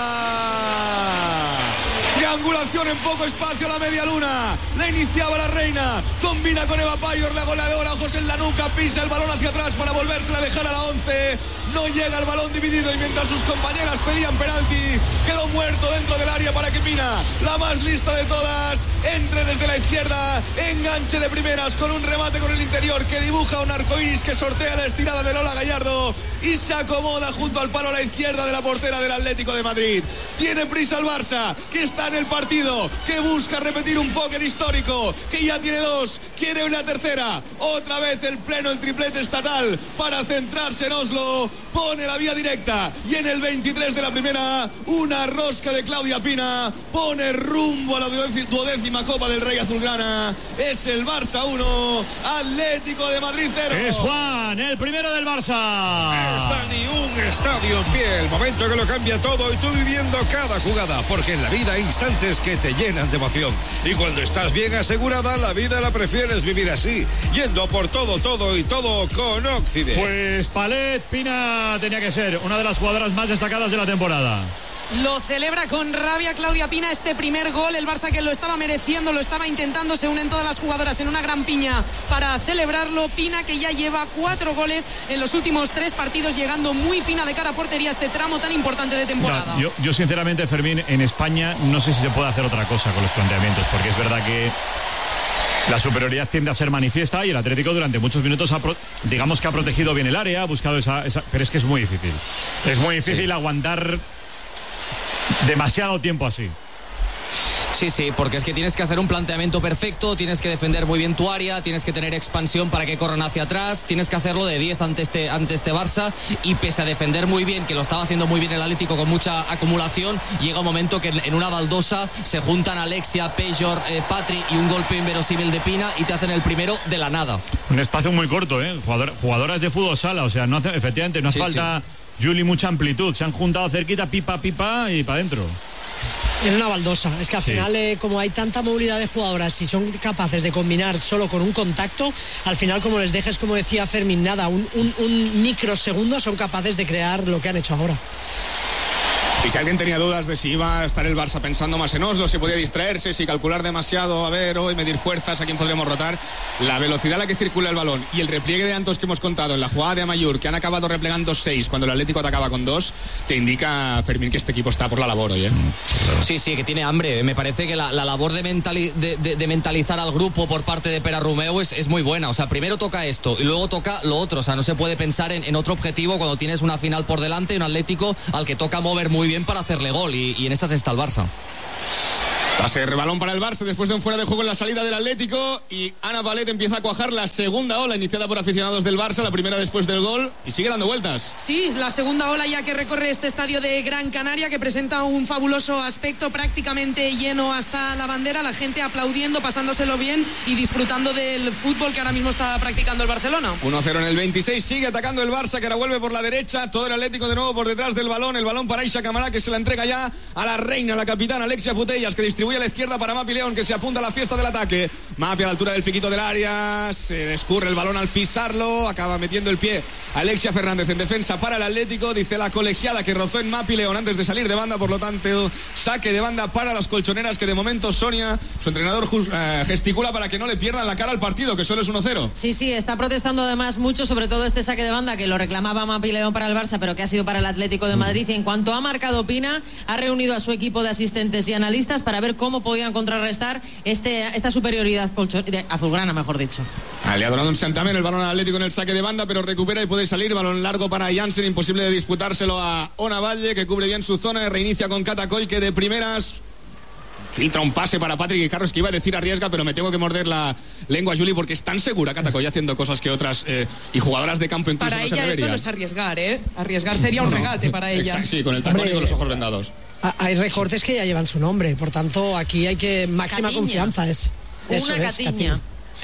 Speaker 6: Triangulación en poco espacio, la media luna. La iniciaba la reina. Combina con Eva Payor, la goleadora, ojos en la nuca, pisa el balón hacia atrás para volvérsela a dejar a la 11. No llega el balón dividido y mientras sus compañeras pedían penalti, quedó muerto dentro del área para que Pina, la más lista de todas, entre desde la izquierda, enganche de primeras con un remate con el interior que dibuja un arcoíris que sortea la estirada de Lola Gallardo y se acomoda junto al palo a la izquierda de la portera del Atlético de Madrid. Tiene prisa el Barça, que está en el partido, que busca repetir un póker histórico, que ya tiene 2, quiere una tercera, otra vez el pleno, el triplete estatal para centrarse en Oslo. Pone la vía directa y en el 23 de la primera una rosca de Claudia Pina pone rumbo a la 12ª Copa del Rey azulgrana. Es el Barça 1, Atlético de Madrid 0.
Speaker 1: Es Juan, el primero del Barça.
Speaker 5: Está ni un estadio en pie, el momento que lo cambia todo y tú viviendo cada jugada, porque en la vida hay instantes que te llenan de emoción y cuando estás bien asegurada la vida la prefieres vivir así, yendo por todo y todo con Occident.
Speaker 1: Pues Palet Pina tenía que ser una de las jugadoras más destacadas de la temporada.
Speaker 13: Lo celebra con rabia Claudia Pina este primer gol. El Barça, que lo estaba mereciendo, lo estaba intentando. Se unen todas las jugadoras en una gran piña para celebrarlo. Pina, que ya lleva 4 goles en los últimos 3 partidos, llegando muy fina de cara a portería este tramo tan importante de temporada.
Speaker 1: No, yo sinceramente, Fermín, en España no sé si se puede hacer otra cosa con los planteamientos, porque es verdad que la superioridad tiende a ser manifiesta y el Atlético durante muchos minutos digamos que ha protegido bien el área, ha buscado esa pero es que es muy difícil. Es muy difícil aguantar demasiado tiempo así.
Speaker 4: Sí, porque es que tienes que hacer un planteamiento perfecto, tienes que defender muy bien tu área, tienes que tener expansión para que corran hacia atrás, tienes que hacerlo de 10 ante este Barça y pese a defender muy bien, que lo estaba haciendo muy bien el Atlético con mucha acumulación, llega un momento que en una baldosa se juntan Alexia, Payor, Patri y un golpe inverosímil de Pina y te hacen el primero de la nada.
Speaker 1: Un espacio muy corto, jugadoras de fútbol sala, o sea, efectivamente no hace falta, Juli, mucha amplitud, se han juntado cerquita, pipa y para adentro.
Speaker 3: En una baldosa, es que al final como hay tanta movilidad de jugadoras y son capaces de combinar solo con un contacto, al final como les dejes, como decía Fermín, nada, un microsegundo son capaces de crear lo que han hecho ahora.
Speaker 6: Y si alguien tenía dudas de si iba a estar el Barça pensando más en Oslo, si podía distraerse, si calcular demasiado, a ver, hoy medir fuerzas, a quién podríamos rotar, la velocidad a la que circula el balón y el repliegue de Antos que hemos contado en la jugada de Amayur, que han acabado replegando 6 cuando el Atlético atacaba con 2, te indica, Fermín, que este equipo está por la labor hoy, ¿eh?
Speaker 4: Sí, que tiene hambre. Me parece que la labor de mentalizar al grupo por parte de Pere Romeu es muy buena. O sea, primero toca esto y luego toca lo otro. O sea, no se puede pensar en otro objetivo cuando tienes una final por delante y un Atlético al que toca mover muy bien para hacerle gol, y en esas está el Barça.
Speaker 6: Va a ser balón para el Barça después de un fuera de juego en la salida del Atlético, y Ana Palet empieza a cuajar la segunda ola iniciada por aficionados del Barça, la primera después del gol, y sigue dando vueltas.
Speaker 13: Sí, la segunda ola ya que recorre este estadio de Gran Canaria, que presenta un fabuloso aspecto, prácticamente lleno hasta la bandera, la gente aplaudiendo, pasándoselo bien y disfrutando del fútbol que ahora mismo está practicando el Barcelona.
Speaker 6: 1-0 en el 26, sigue atacando el Barça, que ahora vuelve por la derecha, todo el Atlético de nuevo por detrás del balón, el balón para Aisha Camará, que se la entrega ya a la reina, la capitana Alexia Putellas, que distribuye a la izquierda para Mapi León, que se apunta a la fiesta del ataque. Mapi a la altura del piquito del área, se escurre el balón al pisarlo, acaba metiendo el pie Alexia Fernández en defensa para el Atlético, dice la colegiada que rozó en Mapi León antes de salir de banda, por lo tanto saque de banda para las colchoneras, que de momento Sonia, su entrenador, gesticula para que no le pierdan la cara al partido, que solo es 1-0.
Speaker 7: Sí, está protestando además mucho, sobre todo este saque de banda que lo reclamaba Mapi León para el Barça, pero que ha sido para el Atlético de Madrid, y en cuanto ha marcado Pina, ha reunido a su equipo de asistentes y analistas para ver cómo podían contrarrestar esta superioridad azulgrana, mejor dicho.
Speaker 6: Le ha donado un Santamen el balón al Atlético en el saque de banda, pero recupera y puede salir. Balón largo para Janssen, imposible de disputárselo a Ona Valle, que cubre bien su zona, reinicia con Catacoll, que de primeras filtra un pase para Patrick Guijarros, que iba a decir arriesga, pero me tengo que morder la lengua, Juli, porque es tan segura Catacoll haciendo cosas que otras y jugadoras de campo incluso
Speaker 13: para
Speaker 6: no se
Speaker 13: ella
Speaker 6: atreverían.
Speaker 13: Esto no es arriesgar, Arriesgar sería un regate para ella.
Speaker 6: Exacto, sí, con el tacón y con los ojos vendados.
Speaker 3: Hay recortes que ya llevan su nombre, por tanto aquí hay que máxima
Speaker 7: Catiña.
Speaker 3: Confianza.
Speaker 7: Una Catiña.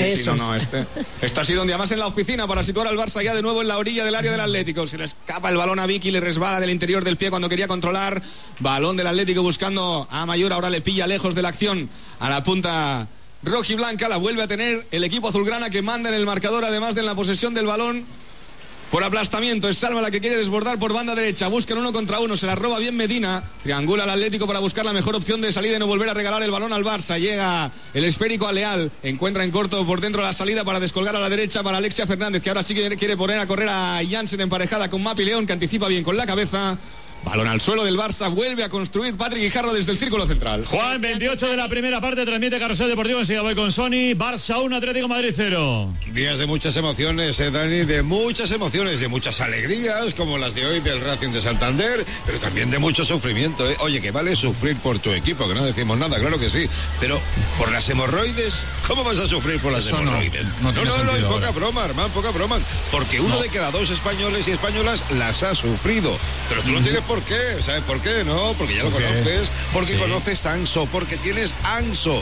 Speaker 6: Esto ha sido un día más en la oficina para situar al Barça ya de nuevo en la orilla del área del Atlético. Se le escapa el balón a Vicky, le resbala del interior del pie cuando quería controlar. Balón del Atlético buscando a Amayur, ahora le pilla lejos de la acción a la punta rojiblanca. La vuelve a tener el equipo azulgrana, que manda en el marcador, además de en la posesión del balón por aplastamiento. Es Salma la que quiere desbordar por banda derecha, buscan 1 contra 1, se la roba bien Medina, triangula al Atlético para buscar la mejor opción de salida y no volver a regalar el balón al Barça. Llega el esférico a Leal, encuentra en corto por dentro la salida para descolgar a la derecha para Alexia Fernández, que ahora sí que quiere poner a correr a Janssen emparejada con Mapi León, que anticipa bien con la cabeza. Balón al suelo del Barça, vuelve a construir Patrick Guijarro desde el círculo central.
Speaker 1: Juan, 28 de la primera parte, transmite Carrusel Deportivo, enseguida voy con Sony. Barça 1, Atlético Madrid 0.
Speaker 5: Días de muchas emociones, Dani, de muchas emociones, de muchas alegrías, como las de hoy del Racing de Santander, pero también de mucho sufrimiento, Oye, que vale sufrir por tu equipo, que no decimos nada, claro que sí, pero por las hemorroides, ¿cómo vas a sufrir por las hemorroides?
Speaker 17: No,
Speaker 5: es poca broma, hermano, poca broma, porque uno de cada 2 españoles y españolas las ha sufrido, pero tú no tienes por qué, ¿sabes por qué? No, porque ya lo conoces, porque conoces Anso, porque tienes Anso,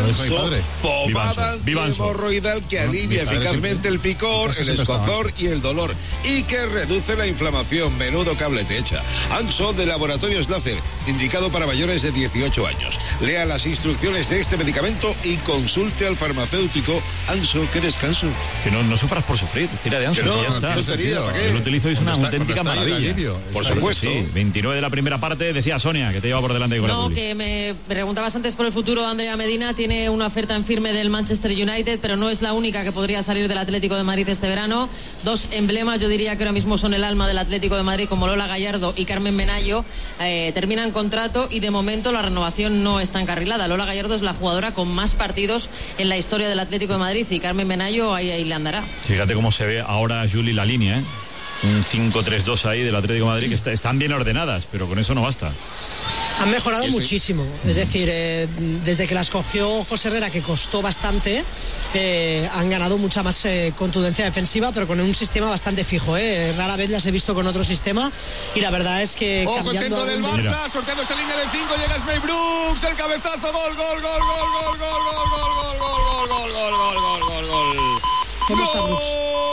Speaker 5: pomada hemorroidal que alivia eficazmente el picor, el escozor y el dolor, y que reduce la inflamación. Menudo cable te echa. Anso de Laboratorios Láser, indicado para mayores de 18 años. Lea las instrucciones de este medicamento y consulte al farmacéutico. Anso, qué descanso.
Speaker 1: Que no sufras por sufrir, tira de Anso, que ya está. Yo lo utilizo y es una auténtica maravilla.
Speaker 5: Por supuesto.
Speaker 1: Sí, 29 de la primera parte, decía Sonia, que te lleva por delante con
Speaker 7: No, que me preguntabas antes por el futuro de Andrea Medina. Tiene una oferta en firme del Manchester United, pero no es la única que podría salir del Atlético de Madrid este verano. 2 emblemas, yo diría que ahora mismo son el alma del Atlético de Madrid, como Lola Gallardo y Carmen Menayo, terminan contrato y de momento la renovación no está encarrilada. Lola Gallardo es la jugadora con más partidos en la historia del Atlético de Madrid, y Carmen Menayo ahí le andará.
Speaker 1: Fíjate cómo se ve ahora, Juli, la línea, un 5-3-2 ahí del Atlético de Madrid, que están bien ordenadas, pero con eso no basta.
Speaker 3: Han mejorado muchísimo, es decir, desde que las cogió José Herrera, que costó bastante, han ganado mucha más contundencia defensiva, pero con un sistema bastante fijo. Rara vez las he visto con otro sistema, y la verdad es que
Speaker 6: ojo, el centro del Barça, sorteando esa línea de 5, llega Smey Brooks, el cabezazo, gol, gol, gol, gol, gol, gol, gol, gol, gol, gol, gol, gol, gol, gol, gol, gol.
Speaker 3: ¿Cómo está Brooks?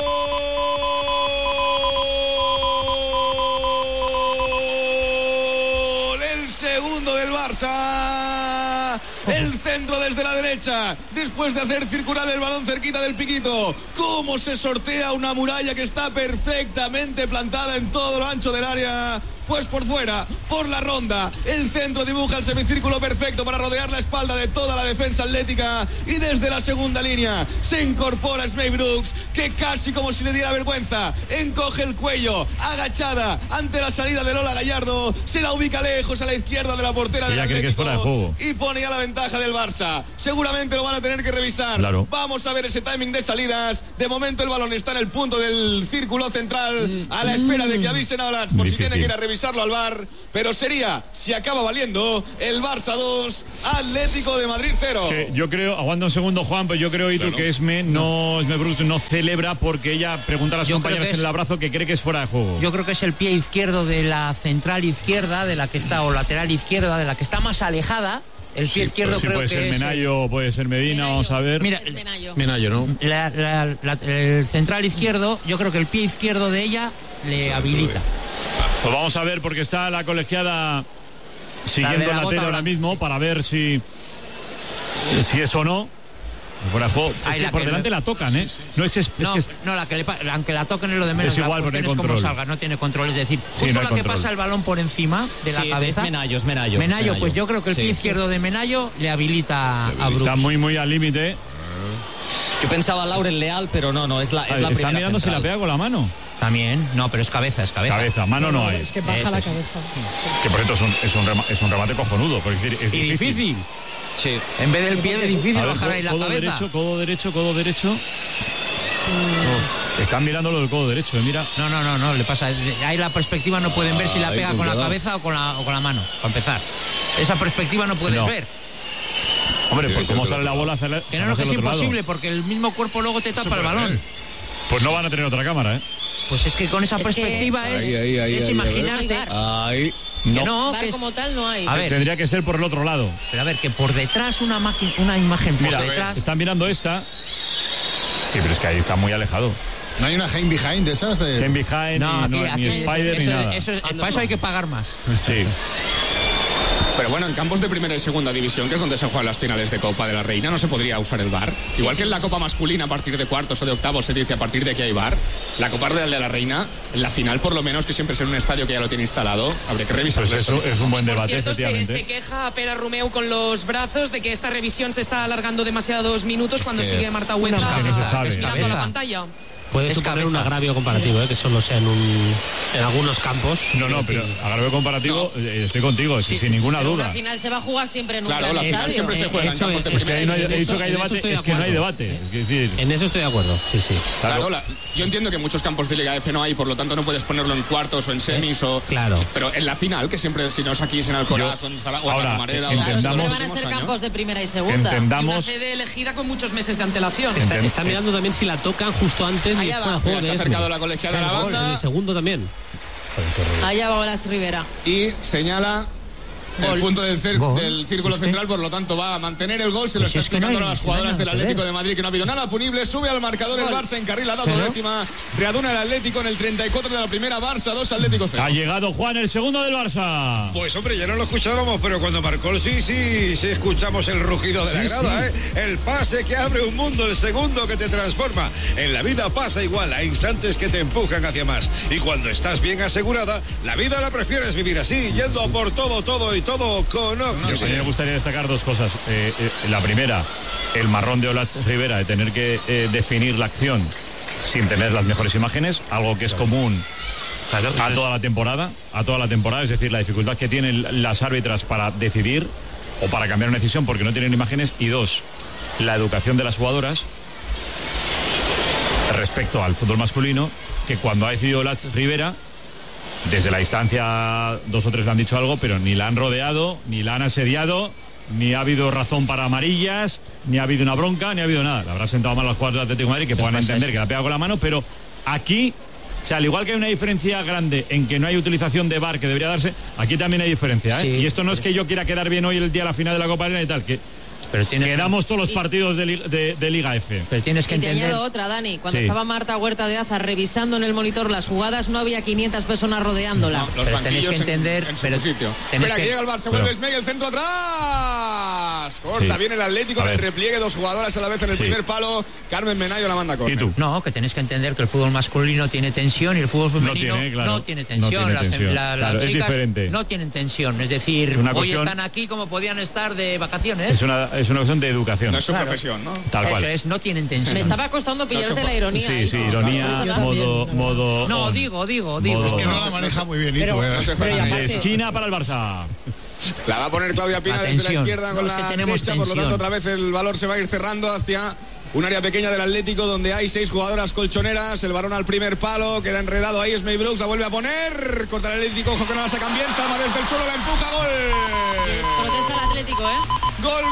Speaker 6: Segundo del Barça, el centro desde la derecha, después de hacer circular el balón cerquita del piquito. Cómo se sortea una muralla que está perfectamente plantada en todo lo ancho del área Pues por fuera, por la ronda, el centro dibuja el semicírculo perfecto para rodear la espalda de toda la defensa atlética, y desde la segunda línea se incorpora Smey Brooks, que casi como si le diera vergüenza, encoge el cuello, agachada ante la salida de Lola Gallardo, se la ubica lejos a la izquierda de la portera del Atlético y pone ya la ventaja del Barça. Seguramente lo van a tener que revisar.
Speaker 1: Claro.
Speaker 6: Vamos a ver ese timing de salidas. De momento el balón está en el punto del círculo central, a la espera de que avisen a Olatz por si tiene que ir a revisarlo al VAR, pero sería, si acaba valiendo, el Barça 2, Atlético de Madrid 0.
Speaker 1: Es que yo creo, aguanta un segundo, Juan, pues yo creo, que Esme Brooks no celebra porque ella pregunta a las compañeras en el abrazo que cree que es fuera de juego.
Speaker 14: Yo creo que es el pie izquierdo de la central izquierda, de la que está, o lateral izquierda, de la que está más alejada. El pie izquierdo creo
Speaker 1: puede
Speaker 14: que
Speaker 1: ser
Speaker 14: es
Speaker 1: Menayo, puede ser Medina, vamos a ver.
Speaker 14: Mira,
Speaker 17: Menayo, ¿no?
Speaker 14: El central izquierdo, yo creo que el pie izquierdo de ella le habilita.
Speaker 1: Pues vamos a ver, porque está la colegiada siguiendo la tele ahora mismo para ver si es o no. Fuera de juego. Es que por delante la tocan, ¿eh? No,
Speaker 14: aunque la toquen es lo de menos.
Speaker 1: Es igual, porque
Speaker 14: como salga, no tiene control. Es decir, justo la que pasa el balón por encima de la cabeza.
Speaker 4: Es Menayo.
Speaker 14: Menayo, pues yo creo que el pie izquierdo de Menayo le habilita a Brooks.
Speaker 1: Está muy al límite.
Speaker 4: Yo pensaba Lauren Leal, pero no, es la primera.
Speaker 1: Está mirando
Speaker 4: central.
Speaker 1: si la pega con la mano.
Speaker 14: También, no, pero es cabeza.
Speaker 1: Cabeza, mano no hay.
Speaker 3: Es que baja la cabeza.
Speaker 1: Que por cierto es un remate cojonudo, porque es difícil.
Speaker 4: Sí.
Speaker 14: En vez del pie es difícil bajar ahí la cabeza.
Speaker 1: Codo derecho. Están mirando lo del codo derecho, mira.
Speaker 14: No, le pasa. Ahí la perspectiva no pueden ver si la pega con la cabeza o con la mano, para empezar. Esa perspectiva no puedes ver.
Speaker 1: Hombre, pues cómo sale la bola.
Speaker 14: Que es imposible, porque el mismo cuerpo luego te tapa el balón.
Speaker 1: Pues no van a tener otra cámara, ¿eh?
Speaker 14: Pues es que con esa perspectiva es imaginarte.
Speaker 3: Ahí.
Speaker 14: Que
Speaker 7: como tal no hay.
Speaker 1: A ver, tendría que ser por el otro lado.
Speaker 14: Pero a ver, que por detrás una imagen por detrás.
Speaker 1: Están mirando esta. Sí, pero es que ahí está muy alejado.
Speaker 17: ¿No hay una Game Behind de esas? Game
Speaker 1: Behind, ni Spider, ni nada.
Speaker 14: Para eso hay que pagar más.
Speaker 1: Sí.
Speaker 6: Pero bueno, en campos de primera y segunda división, que es donde se juegan las finales de Copa de la Reina, no se podría usar el VAR. Igual que en la Copa masculina, a partir de cuartos o de octavos se dice a partir de que hay VAR. La Copa de la Reina, en la final por lo menos, que siempre es en un estadio que ya lo tiene instalado, habría que revisarlo.
Speaker 1: Pues eso es un buen debate,
Speaker 13: por cierto,
Speaker 1: efectivamente.
Speaker 13: se queja Pera Romeu con los brazos de que esta revisión se está alargando demasiados minutos cuando sigue Marta Huenza mirando la pantalla.
Speaker 18: Puede suponer un agravio comparativo, que solo sea en algunos campos.
Speaker 1: No, pero agravio comparativo, estoy contigo, sin ninguna duda.
Speaker 7: La final se va a jugar siempre en un
Speaker 6: gran
Speaker 7: estadio.
Speaker 6: Siempre se juega en campos de primera.
Speaker 1: He dicho que hay debate, es que no hay debate.
Speaker 18: En eso estoy de acuerdo, sí.
Speaker 6: Claro, yo entiendo que muchos campos de Liga F no hay, por lo tanto no puedes ponerlo en cuartos o en semis
Speaker 18: claro.
Speaker 6: Pero en la final, que siempre, si no es aquí, es en Alcoraz o en Zaragoza,
Speaker 1: ahora,
Speaker 6: Romareda,
Speaker 7: siempre van a ser campos de primera y segunda.
Speaker 13: Y una sede elegida con muchos meses de antelación.
Speaker 18: Está mirando también si la tocan justo antes y fuera de juego.
Speaker 6: Acercado la colegiada de la banda.
Speaker 18: En el segundo también.
Speaker 7: Allá va Olatz Rivera.
Speaker 6: Y señala el punto del círculo central, por lo tanto va a mantener el gol. Se lo está explicando a las jugadoras del Atlético de Madrid, que no ha habido nada punible. Sube al marcador el Barça, encarrila dado décima. Readuna el Atlético en el 34 de la primera. Barça 2, Atlético 0.
Speaker 1: Ha llegado Juan, el segundo del Barça.
Speaker 5: Pues hombre, ya no lo escuchábamos, pero cuando marcó el sí escuchamos el rugido de la grada, ¿eh? El pase que abre un mundo, el segundo que te transforma. En la vida pasa igual, hay instantes que te empujan hacia más. Y cuando estás bien asegurada, la vida la prefieres vivir así, yendo por todo y todo con Oxygen.
Speaker 1: A mí me gustaría destacar dos cosas. La primera, el marrón de Olatz Rivera de tener que definir la acción sin tener las mejores imágenes, algo que es común a toda la temporada, es decir, la dificultad que tienen las árbitras para decidir o para cambiar una decisión porque no tienen imágenes. Y dos, la educación de las jugadoras respecto al fútbol masculino, que cuando ha decidido Olatz Rivera, desde la distancia 2 o 3 le han dicho algo, pero ni la han rodeado, ni la han asediado, ni ha habido razón para amarillas, ni ha habido una bronca, ni ha habido nada. Le habrá sentado mal a los jugadores del Atlético de Madrid, que puedan entender que la pega con la mano, pero aquí, o sea, al igual que hay una diferencia grande en que no hay utilización de VAR que debería darse, aquí también hay diferencia, ¿eh? Y esto no es que yo quiera quedar bien hoy el día de la final de la Copa Arena y tal, que
Speaker 14: Pero
Speaker 1: quedamos todos los partidos de Liga F.
Speaker 14: Pero tienes que entender.
Speaker 7: Y te añado otra, Dani. Cuando estaba Marta Huerta de Aza revisando en el monitor las jugadas, no había 500 personas rodeándola.
Speaker 6: No, los
Speaker 14: tenéis que entender.
Speaker 6: en su sitio. Espera, que llega el Barça, vuelve Smeg, el centro atrás. Corta, viene el Atlético en el repliegue, 2 jugadoras a la vez en el primer palo. Carmen Menayo la manda con.
Speaker 14: ¿Y tú? No, que tenéis que entender que el fútbol masculino tiene tensión y el fútbol femenino no tiene tensión. Las chicas
Speaker 1: es diferente.
Speaker 14: No tienen tensión. Es decir, hoy están aquí como podían estar de vacaciones.
Speaker 1: Es una cuestión de educación.
Speaker 6: No es su profesión, ¿no?
Speaker 1: Tal cual.
Speaker 14: Eso es, no tienen tensión.
Speaker 7: Me estaba costando pillarte la ironía.
Speaker 1: Sí, ironía, modo.
Speaker 14: No, digo.
Speaker 17: Es que no la maneja muy bien,
Speaker 1: De esquina para el Barça.
Speaker 6: La va a poner Claudia Pina desde la izquierda con la derecha, por lo tanto otra vez el valor se va a ir cerrando hacia un área pequeña del Atlético donde hay 6 jugadoras colchoneras. El varón al primer palo, queda enredado ahí Smey Brooks, la vuelve a poner, corta el Atlético, ojo que no la sacan bien, Salma desde el suelo, la empuja, gol.
Speaker 7: Protesta el Atlético,
Speaker 6: Gol.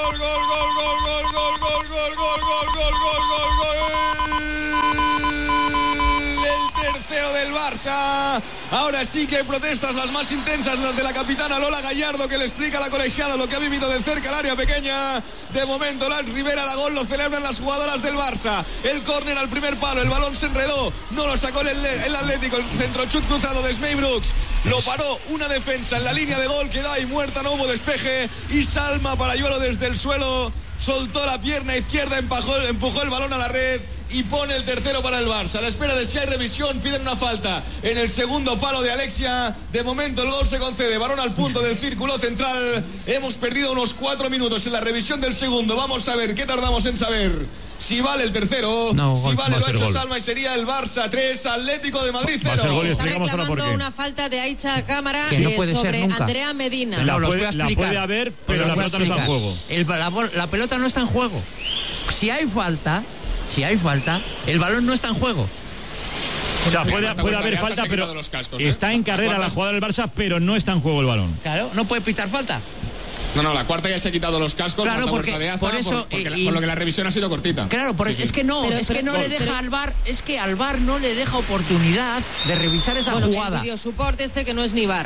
Speaker 6: El tercero del Barça. Ahora sí que hay protestas, las más intensas, las de la capitana Lola Gallardo, que le explica a la colegiada lo que ha vivido de cerca el área pequeña. De momento Lance Rivera da gol, lo celebran las jugadoras del Barça. El córner al primer palo, el balón se enredó, no lo sacó el Atlético, el centro chut cruzado de Smey Brooks, lo paró una defensa en la línea de gol, quedó ahí muerta, no hubo despeje, y Salma Parayuelo desde el suelo soltó la pierna izquierda, empujó el balón a la red y pone el tercero para el Barça. A la espera de si hay revisión, piden una falta en el segundo palo de Alexia. De momento el gol se concede, balón al punto del círculo central. Hemos perdido unos 4 minutos en la revisión del segundo. Vamos a ver, ¿qué tardamos en saber? Si vale el tercero, si vale lo ha hecho Salma, y sería el Barça 3, Atlético de Madrid 0.
Speaker 7: Está reclamando una falta de Aicha Cámara sobre Andrea Medina.
Speaker 1: La puede haber, pero la pelota no está en juego.
Speaker 14: La pelota no está en juego. Si hay falta, el balón no está en juego.
Speaker 1: O sea, puede haber falta, pero está en carrera la jugada del Barça, pero no está en juego el balón.
Speaker 14: Claro, no puede pitar falta.
Speaker 6: No, la cuarta ya se ha quitado los cascos.
Speaker 14: Claro, porque por eso
Speaker 6: por lo que la revisión ha sido cortita.
Speaker 14: Claro, por eso es que no le deja al VAR, al VAR no le deja oportunidad de revisar esa jugada.
Speaker 7: El videosupport que no es ni VAR,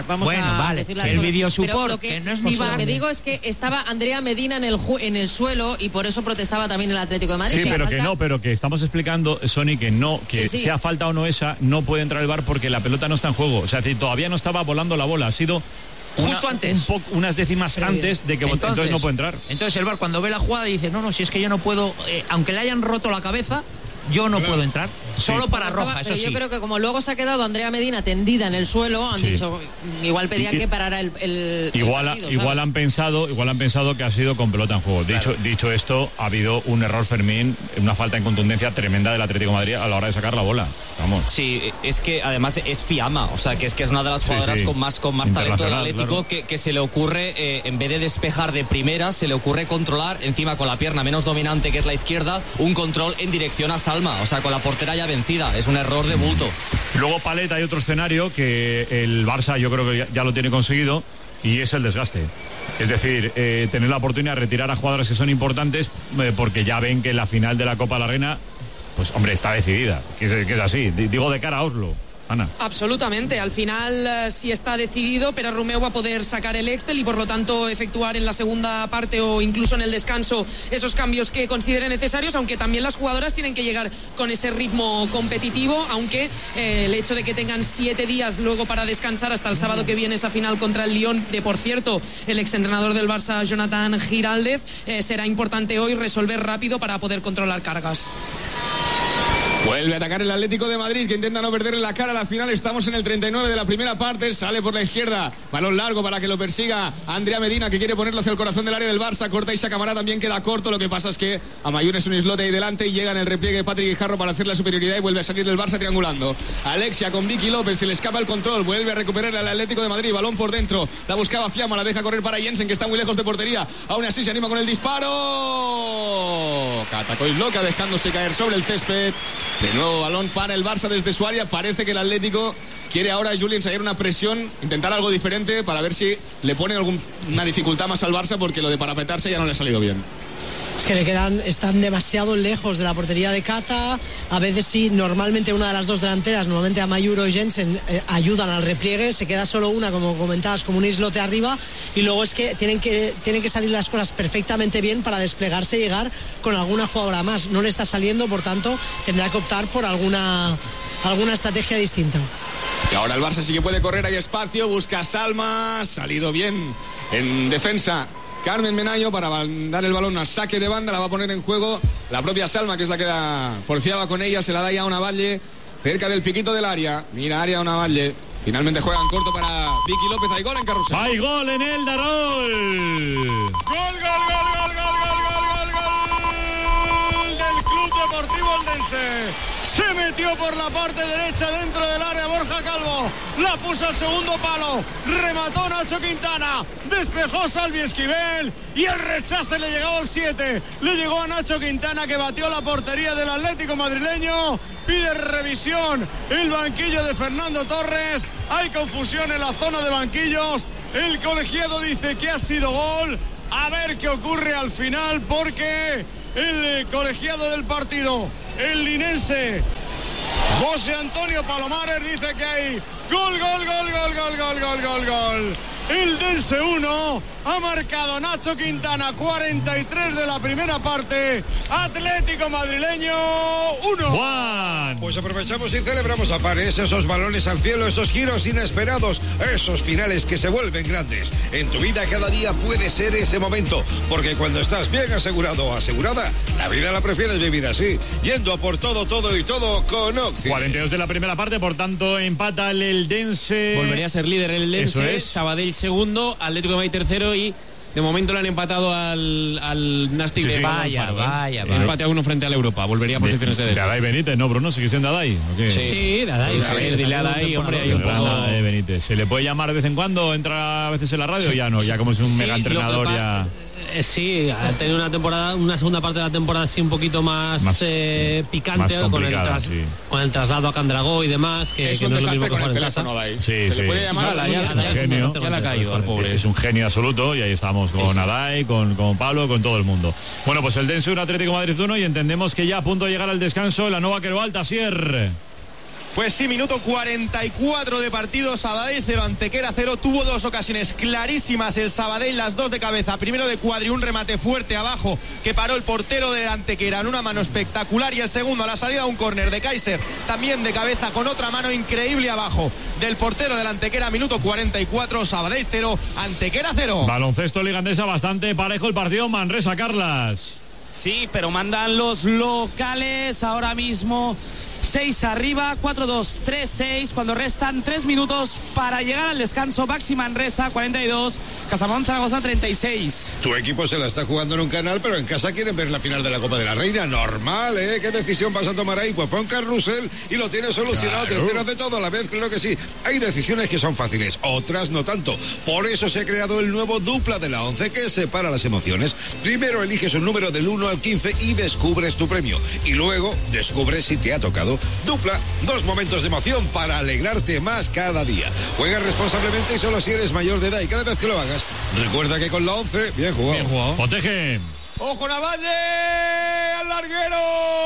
Speaker 14: el videosupport que no es ni VAR.
Speaker 7: Lo que digo es que estaba Andrea Medina en el suelo y por eso protestaba también el Atlético de Madrid.
Speaker 1: Sí, pero que estamos explicando, Sony, que sea falta o no esa, no puede entrar el VAR porque la pelota no está en juego. O sea, todavía no estaba volando la bola, ha sido
Speaker 14: justo antes,
Speaker 1: unas décimas antes de que entonces no puede entrar.
Speaker 14: Entonces el VAR cuando ve la jugada dice, no, si es que yo no puedo, aunque le hayan roto la cabeza, yo no puedo entrar. Solo para roja, eso sí.
Speaker 7: Yo creo que como luego se ha quedado Andrea Medina tendida en el suelo, han dicho, igual pedían que parara el
Speaker 1: igual han pensado que ha sido con pelota en juego. Dicho esto, ha habido un error, Fermín, una falta en contundencia tremenda del Atlético de Madrid a la hora de sacar la bola. Vamos.
Speaker 4: Sí, es que además es Fiamma, o sea, que es una de las jugadoras con más talento del Atlético, claro. que se le ocurre, en vez de despejar de primera, se le ocurre controlar encima con la pierna menos dominante, que es la izquierda, un control en dirección a Salma, o sea, con la portera ya vencida. Es un error de bulto.
Speaker 1: Luego, Palet, hay otro escenario que el Barça yo creo que ya lo tiene conseguido, y es el desgaste. Es decir, tener la oportunidad de retirar a jugadores que son importantes porque ya ven que la final de la Copa de la Reina, pues hombre, está decidida, que es así. Digo de cara a Oslo. Ana.
Speaker 13: Absolutamente, al final sí está decidido, pero Romeu va a poder sacar el Excel y por lo tanto efectuar en la segunda parte o incluso en el descanso esos cambios que considere necesarios, aunque también las jugadoras tienen que llegar con ese ritmo competitivo, aunque el hecho de que tengan 7 días luego para descansar hasta el sábado que viene esa final contra el Lyon, de por cierto el exentrenador del Barça Jonathan Giraldez, será importante hoy resolver rápido para poder controlar cargas.
Speaker 6: Vuelve a atacar el Atlético de Madrid, que intenta no perderle la cara a la final. Estamos en el 39 de la primera parte. Sale por la izquierda, balón largo para que lo persiga Andrea Medina, que quiere ponerlo hacia el corazón del área del Barça. Corta Isa Camará, también queda corto. Lo que pasa es que Amayún es un islote ahí delante y llega en el repliegue Patrick Guijarro para hacer la superioridad y vuelve a salir del Barça triangulando. Alexia con Vicky López, se le escapa el control, vuelve a recuperar al Atlético de Madrid. Balón por dentro, la buscaba Fiamma, la deja correr para Jensen, que está muy lejos de portería. Aún así se anima con el disparo. Catacois loca, dejándose caer sobre el césped. De nuevo balón para el Barça desde su área. Parece que el Atlético quiere ahora Julien ensayar una presión, intentar algo diferente para ver si le pone una dificultad más al Barça, porque lo de parapetarse ya no le ha salido bien.
Speaker 3: Es que están demasiado lejos de la portería de Cata. A veces sí, normalmente una de las dos delanteras, normalmente Amayur o Jensen, ayudan al repliegue. Se queda solo una, como comentabas, como un islote arriba. Y luego es que tienen que salir las cosas perfectamente bien para desplegarse y llegar con alguna jugadora más. No le está saliendo, por tanto, tendrá que optar por alguna estrategia distinta.
Speaker 6: Y ahora el Barça sí que puede correr, hay espacio, busca Salma, salido bien en defensa Carmen Menayo para dar el balón a saque de banda, la va a poner en juego la propia Salma, que es la que porfiaba con ella, se la da ya a Una Valle, cerca del piquito del área, mira área Una Valle, finalmente juega en corto para Vicky López, hay gol en Carrusel.
Speaker 1: Hay gol en el Darol.
Speaker 11: Gol del Club Deportivo Eldense. Se metió por la parte derecha dentro del área Borja Calvo, la puso al segundo palo, remató Nacho Quintana, despejó Salvi Esquivel y el rechace le llegó al 7, le llegó a Nacho Quintana, que batió la portería del Atlético madrileño. Pide revisión el banquillo de Fernando Torres, hay confusión en la zona de banquillos, el colegiado dice que ha sido gol, a ver qué ocurre al final, porque el colegiado del partido, el linense José Antonio Palomares, dice que hay gol. El Dense 1, ha marcado Nacho Quintana, 43 de la primera parte, Atlético madrileño 1.
Speaker 1: Juan.
Speaker 5: Pues aprovechamos y celebramos a pares esos balones al cielo, esos giros inesperados, esos finales que se vuelven grandes. En tu vida cada día puede ser ese momento, porque cuando estás bien asegurado o asegurada, la vida la prefieres vivir así, yendo a por todo y todo con Occi.
Speaker 1: 42 de la primera parte, por tanto empata el Eldense.
Speaker 16: Volvería a ser líder el Eldense.
Speaker 1: Eso es.
Speaker 16: Sabadell segundo, Atlético de Madrid tercero y de momento le han empatado al Nastic de
Speaker 14: Vaya.
Speaker 16: Empate a uno frente a la Europa, volvería a posiciones de
Speaker 1: Adai Benítez, ¿no, Bruno? ¿Sigue siendo Adai?
Speaker 16: Sí, de Adai. A ver, dile a Adai, hombre, hay un poco...
Speaker 1: Benítez. ¿Se le puede llamar de vez en cuando? ¿Entra a veces en la radio? Ya no, ya como es un mega entrenador ya...
Speaker 18: Sí, ha tenido una segunda parte de la temporada así un poquito más picante,
Speaker 1: más
Speaker 18: con el traslado a Candragó y demás, que
Speaker 6: es
Speaker 18: no
Speaker 6: un
Speaker 18: es lo mismo
Speaker 6: desastre
Speaker 18: que
Speaker 6: con el
Speaker 18: jugar en
Speaker 6: teléfono
Speaker 18: casa.
Speaker 6: de ahí.
Speaker 1: Sí.
Speaker 6: Se le puede llamar
Speaker 16: ya le ha caído al pobre.
Speaker 1: Es un genio absoluto y ahí estamos con Adai, con Pablo, con todo el mundo. Bueno, pues el Dense 1, Atlético de Madrid 1 y entendemos que ya a punto de llegar al descanso la nueva Quero Alta, Sier.
Speaker 11: Pues sí, minuto 44 de partido, Sabadell 0, Antequera 0, tuvo dos ocasiones clarísimas el Sabadell, las dos de cabeza, primero de Cuadri, un remate fuerte abajo que paró el portero de Antequera en una mano espectacular, y el segundo a la salida un córner de Kaiser, también de cabeza con otra mano increíble abajo del portero del Antequera, minuto 44, Sabadell 0, Antequera 0.
Speaker 1: Baloncesto Liga Endesa, bastante parejo el partido, Manresa, Carlas.
Speaker 12: Sí, pero mandan los locales ahora mismo. 6 arriba, 4-2, 3-6, cuando restan 3 minutos para llegar al descanso. Baxi Manresa 42, Casamón Zaragoza 36.
Speaker 5: Tu equipo se la está jugando en un canal, pero en casa quieren ver la final de la Copa de la Reina. Normal, ¿eh? ¿Qué decisión vas a tomar ahí? Pues pon Carrusel y lo tienes solucionado. Claro. Te enteras de todo a la vez, creo que sí. Hay decisiones que son fáciles, otras no tanto. Por eso se ha creado el nuevo Dupla de la 11, que separa las emociones. Primero eliges un número del 1 al 15 y descubres tu premio. Y luego descubres si te ha tocado. Dupla, 2 momentos de emoción para alegrarte más cada día. Juega responsablemente y solo si eres mayor de edad, y cada vez que lo hagas, recuerda que con la 11, bien jugado.
Speaker 1: Bien jugado. Protege.
Speaker 6: ¡Ojo, Navalle! ¡Al larguero!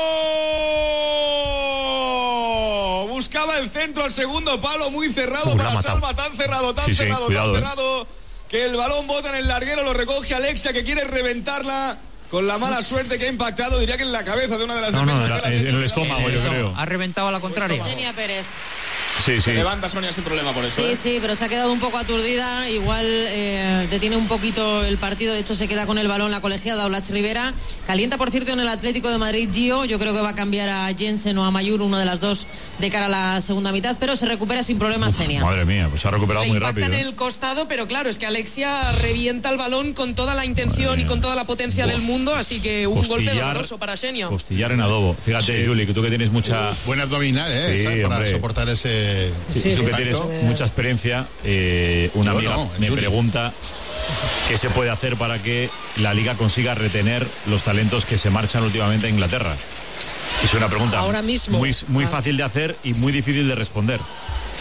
Speaker 6: Buscaba el centro al segundo palo, muy cerrado para Salva, tan cerrado, que el balón bota en el larguero, lo recoge Alexia, que quiere reventarla. Con la mala suerte que ha impactado, diría que en la cabeza de una de las defensas.
Speaker 1: En el estómago, yo creo.
Speaker 14: Ha reventado a la contraria.
Speaker 7: Sonia Pérez.
Speaker 1: Sí.
Speaker 6: Se levanta Sonia sin problema por eso.
Speaker 7: Sí, pero se ha quedado un poco aturdida. Igual detiene un poquito el partido. De hecho, se queda con el balón la colegiada Blas Rivera. Calienta, por cierto, en el Atlético de Madrid Gio. Yo creo que va a cambiar a Jensen o a Mayur, uno de las dos, de cara a la segunda mitad. Pero se recupera sin problemas Senia.
Speaker 1: Madre mía, pues se ha recuperado muy rápido.
Speaker 13: En el costado, pero claro, es que Alexia revienta el balón con toda la intención y con toda la potencia del mundo. Así que un golpe doloroso para Xenia.
Speaker 1: Costillar en adobo. Fíjate, Juli, que tú que tienes mucha...
Speaker 17: Buena abdominal,
Speaker 1: Sí,
Speaker 17: para
Speaker 1: hombre.
Speaker 17: soportar ese...
Speaker 1: Tú que tienes mucha experiencia, una amiga me pregunta qué se puede hacer para que la Liga consiga retener los talentos que se marchan últimamente a Inglaterra. Es una pregunta
Speaker 3: ahora mismo
Speaker 1: muy fácil de hacer y muy difícil de responder.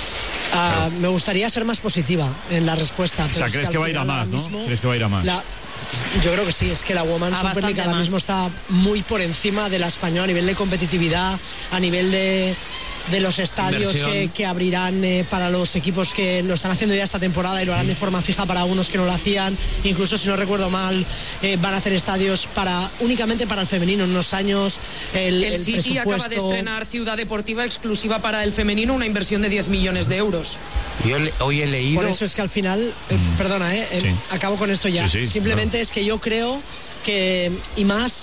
Speaker 3: Me gustaría ser más positiva en la respuesta.
Speaker 1: O sea, ¿crees que va a ir a más, no? ¿Crees que va a ir a más?
Speaker 3: Yo creo que sí, es que la Women's Super League ahora mismo está muy por encima de la española a nivel de competitividad, a nivel de los estadios que abrirán para los equipos que lo están haciendo ya esta temporada y lo harán de forma fija para unos que no lo hacían. Incluso, si no recuerdo mal, van a hacer estadios únicamente para el femenino en unos años.
Speaker 13: El City acaba de estrenar ciudad deportiva exclusiva para el femenino, una inversión de 10 millones de euros.
Speaker 14: Yo hoy he leído...
Speaker 3: Por eso es que al final, perdona, acabo con esto ya. Simplemente es que yo creo que, y más...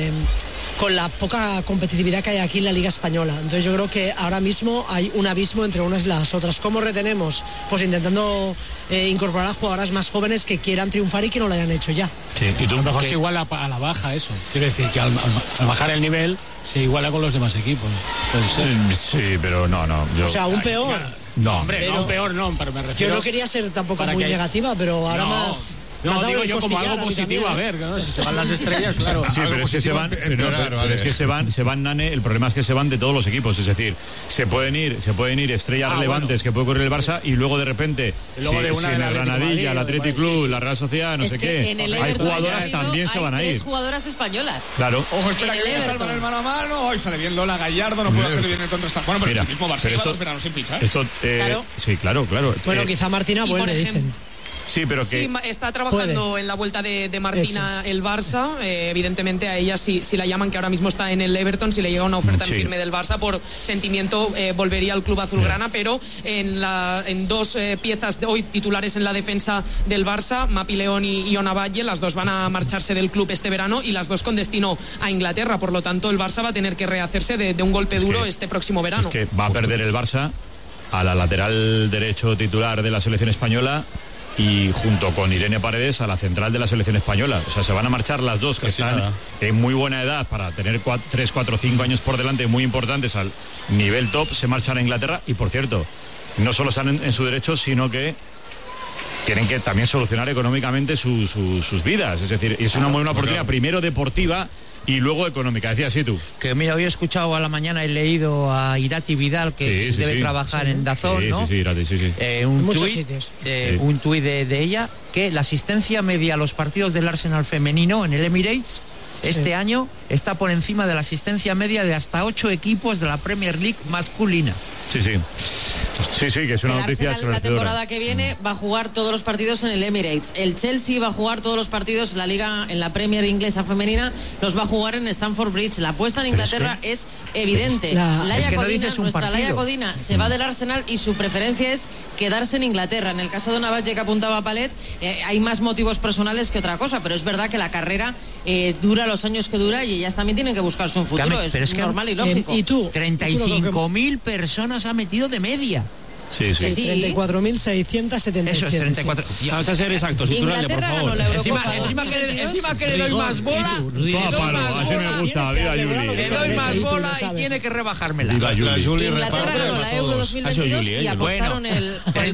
Speaker 3: con la poca competitividad que hay aquí en la Liga Española. Entonces yo creo que ahora mismo hay un abismo entre unas y las otras. ¿Cómo retenemos? Pues intentando incorporar a jugadoras más jóvenes que quieran triunfar y que no lo hayan hecho ya.
Speaker 19: Sí, y tú, a lo mejor es igual a la baja eso. Quiero decir que al bajar el nivel se iguala con los demás equipos. Puede ser.
Speaker 1: Sí, pero no.
Speaker 3: O sea, aún peor.
Speaker 1: No,
Speaker 19: hombre, pero, no, peor no, pero me refiero...
Speaker 3: Yo no quería ser tampoco muy negativa, pero ahora más...
Speaker 19: No, digo yo como algo positivo, a ver, ¿no? Si se van las estrellas, claro.
Speaker 1: Sí, pero es que se van, es que se van, Nane, el problema es que se van de todos los equipos, es decir, se pueden ir estrellas relevantes que puede ocurrir el Barça y luego de repente, si en el Granadilla, el Athletic Club, la Real Sociedad, no sé qué, hay jugadoras también se van a ir.
Speaker 7: Hay jugadoras españolas.
Speaker 1: Claro.
Speaker 6: Ojo, espera que viene salvan el mano a mano, hoy sale bien Lola Gallardo, no puede hacer bien el contrasalto. Bueno, pero el mismo Barça lleva 2 veranos sin fichar.
Speaker 7: Claro.
Speaker 1: Sí, claro.
Speaker 3: Bueno, quizá Martina vuelve, dicen.
Speaker 1: Sí, pero que...
Speaker 13: Sí, está trabajando en la vuelta de Martina el Barça. Evidentemente a ella si la llaman, que ahora mismo está en el Everton, si le llega una oferta en firme del Barça, por sentimiento volvería al club azulgrana, pero en 2 piezas de hoy titulares en la defensa del Barça, Mapi León y Ona Valle, las 2 van a marcharse del club este verano y las 2 con destino a Inglaterra. Por lo tanto, el Barça va a tener que rehacerse de un golpe duro este próximo verano.
Speaker 1: Es que va a perder el Barça a la lateral derecho titular de la selección española y junto con Irene Paredes a la central de la selección española. O sea, se van a marchar las 2 que están en muy buena edad para tener 3, 4, 5 años por delante muy importantes al nivel top, se marchan a Inglaterra y, por cierto, no solo están en su derecho, sino que tienen que también solucionar económicamente sus vidas. Es decir, es una buena oportunidad, primero deportiva y luego económica. Decías sí tú.
Speaker 14: Que mira, hoy he escuchado a la mañana, he leído a Irati Vidal, que debe trabajar en DAZN, ¿no?
Speaker 1: Sí, Irati, sí.
Speaker 14: Un tuit de ella, que la asistencia media a los partidos del Arsenal femenino en el Emirates este año está por encima de la asistencia media de hasta 8 equipos de la Premier League masculina.
Speaker 1: Sí, que es una noticia.
Speaker 7: La temporada que viene va a jugar todos los partidos en el Emirates. El Chelsea va a jugar todos los partidos en la Liga, en la Premier inglesa femenina, los va a jugar en Stamford Bridge. La apuesta en Inglaterra es evidente. Laia Codina se va del Arsenal y su preferencia es quedarse en Inglaterra. En el caso de Navalle, que apuntaba Palet, hay más motivos personales que otra cosa, pero es verdad que la carrera dura los años que dura y ellas también tienen que buscarse un futuro. Es normal y lógico.
Speaker 14: ¿Y tú? 35.000 personas ha metido de media.
Speaker 3: Sí. 34.677.
Speaker 14: Eso es 34.
Speaker 19: Vamos a ser exactos, Iturralde, por favor.
Speaker 13: Encima que le doy más bola.
Speaker 1: Así me gusta, viva Juli.
Speaker 13: Le doy más bola y tiene que rebajármela.
Speaker 1: Viva Juli.
Speaker 7: Inglaterra ganó la Euro 2022 y apostaron el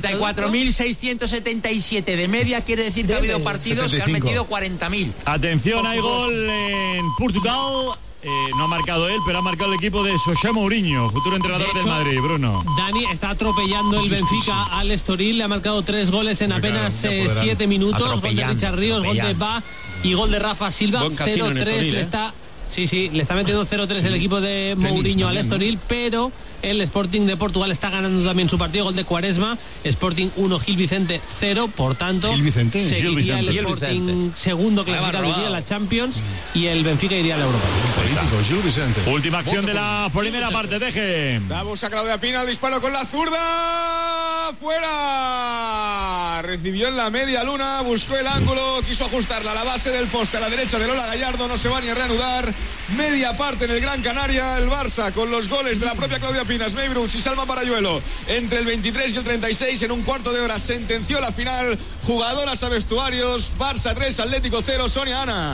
Speaker 14: 34.677 de media, quiere decir que ha habido partidos 75. Que han metido 40.000.
Speaker 1: Atención, hay gol en Portugal. No ha marcado él, pero ha marcado el equipo de José Mourinho, futuro entrenador del Madrid, Bruno.
Speaker 18: Dani está atropellando el Benfica al Estoril, le ha marcado 3 goles en apenas 7 minutos, gol de Richard Ríos, gol de Ba y gol de Rafa Silva. 0-3 le está metiendo 0-3 el equipo de Mourinho al Estoril, pero el Sporting de Portugal está ganando también su partido, gol de Quaresma. Sporting 1, Gil Vicente 0, por tanto seguiría el Sporting segundo clasificado iría a la Champions y el Benfica iría a la Europa.
Speaker 1: Última acción de la primera parte, deje.
Speaker 6: Vamos a Claudia Pina, el disparo con la zurda, fuera. Recibió en la media luna, buscó el ángulo, quiso ajustarla a la base del poste a la derecha de Lola Gallardo, no se va ni a reanudar. Media parte en el Gran Canaria, el Barça con los goles de la propia Claudia Pina, May Brooks y Salma Parayuelo entre el 23 y el 36. En un cuarto de hora sentenció la final. Jugadoras a vestuarios, Barça 3, Atlético 0. Sonia, Ana.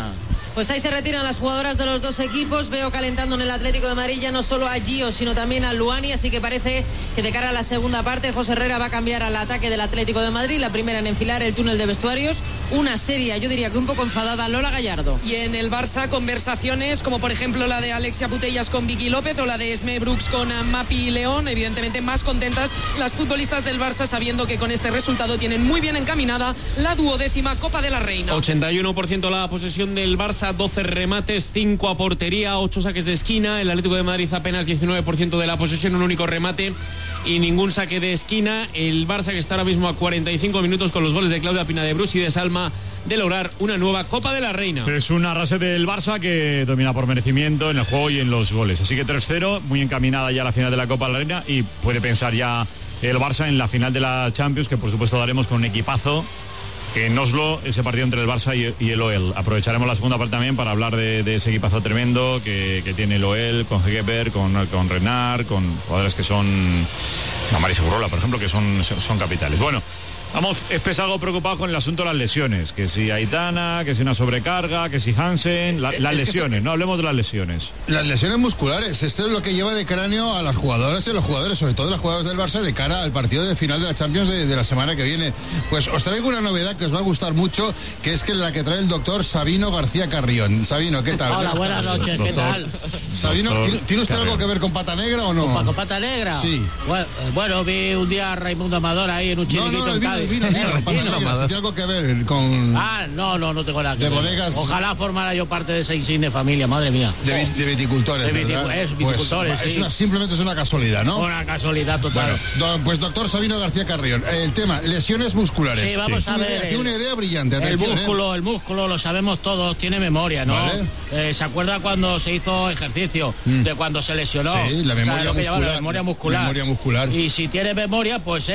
Speaker 7: Pues ahí se retiran las jugadoras de los dos equipos. Veo calentando en el Atlético de Madrid ya no solo a Gio, sino también a Luani, así que parece que de cara a la segunda parte José Herrera va a cambiar al ataque del Atlético de Madrid. La primera en enfilar el túnel de vestuarios, una seria, yo diría que un poco enfadada, Lola Gallardo.
Speaker 13: Y en el Barça conversaciones como por ejemplo la de Alexia Putellas con Vicky López o la de Esme Brooks con Mapi León, evidentemente más contentas las futbolistas del Barça sabiendo que con este resultado tienen muy bien encaminada la 12ª Copa de la Reina.
Speaker 16: 81% la posesión del Barça, 12 remates, 5 a portería, 8 saques de esquina. El Atlético de Madrid apenas 19% de la posesión, un único remate y ningún saque de esquina. El Barça que está ahora mismo a 45 minutos con los goles de Claudia Pina de Brus y de Salma de lograr una nueva Copa de la Reina.
Speaker 1: Es un arrase del Barça que domina por merecimiento en el juego y en los goles. Así que 3-0, muy encaminada ya a la final de la Copa de la Reina y puede pensar ya el Barça en la final de la Champions, que por supuesto daremos con un equipazo en Oslo, ese partido entre el Barça y el OEL. Aprovecharemos la segunda parte también para hablar de ese equipazo tremendo que tiene el OEL, con Hegeberg, con Renard, con jugadores que son Mari Segurola, por ejemplo, que son capitales. Bueno, vamos, es algo preocupado con el asunto de las lesiones, que si Aitana, que si una sobrecarga, que si Hansen, las lesiones, no hablemos de las lesiones.
Speaker 17: Las lesiones musculares, esto es lo que lleva de cráneo a las jugadoras y los jugadores, sobre todo las jugadoras del Barça, de cara al partido de final de la Champions de la semana que viene. Pues os traigo una novedad que os va a gustar mucho, que es que la que trae el doctor Sabino García Carrión. Sabino, ¿qué tal?
Speaker 20: Hola, buenas noches, ¿qué tal?
Speaker 17: Sabino, ¿tiene usted algo que ver con Pata Negra o no?
Speaker 20: ¿Con Pata Negra?
Speaker 17: Sí.
Speaker 20: Bueno, vi un día a Raimundo Amador ahí en un chiringuito en Cádiz.
Speaker 17: Vino, si tiene algo que ver con...
Speaker 20: No tengo nada que ver.
Speaker 17: De bodegas...
Speaker 20: Ojalá formara yo parte de esa insigne familia, madre mía.
Speaker 17: De viticultores,
Speaker 20: viticultores,
Speaker 17: pues,
Speaker 20: sí.
Speaker 17: simplemente es una casualidad, ¿no?
Speaker 20: Una casualidad total.
Speaker 17: Bueno, pues doctor Sabino García Carrión, el tema, lesiones musculares.
Speaker 20: Sí, vamos a ver.
Speaker 17: Tiene una idea brillante.
Speaker 20: El músculo, lo sabemos todos, tiene memoria, ¿no? Vale. ¿Se acuerda cuando se hizo ejercicio? De cuando se lesionó.
Speaker 17: Sí, la memoria muscular.
Speaker 20: La memoria muscular. Y si tiene memoria, pues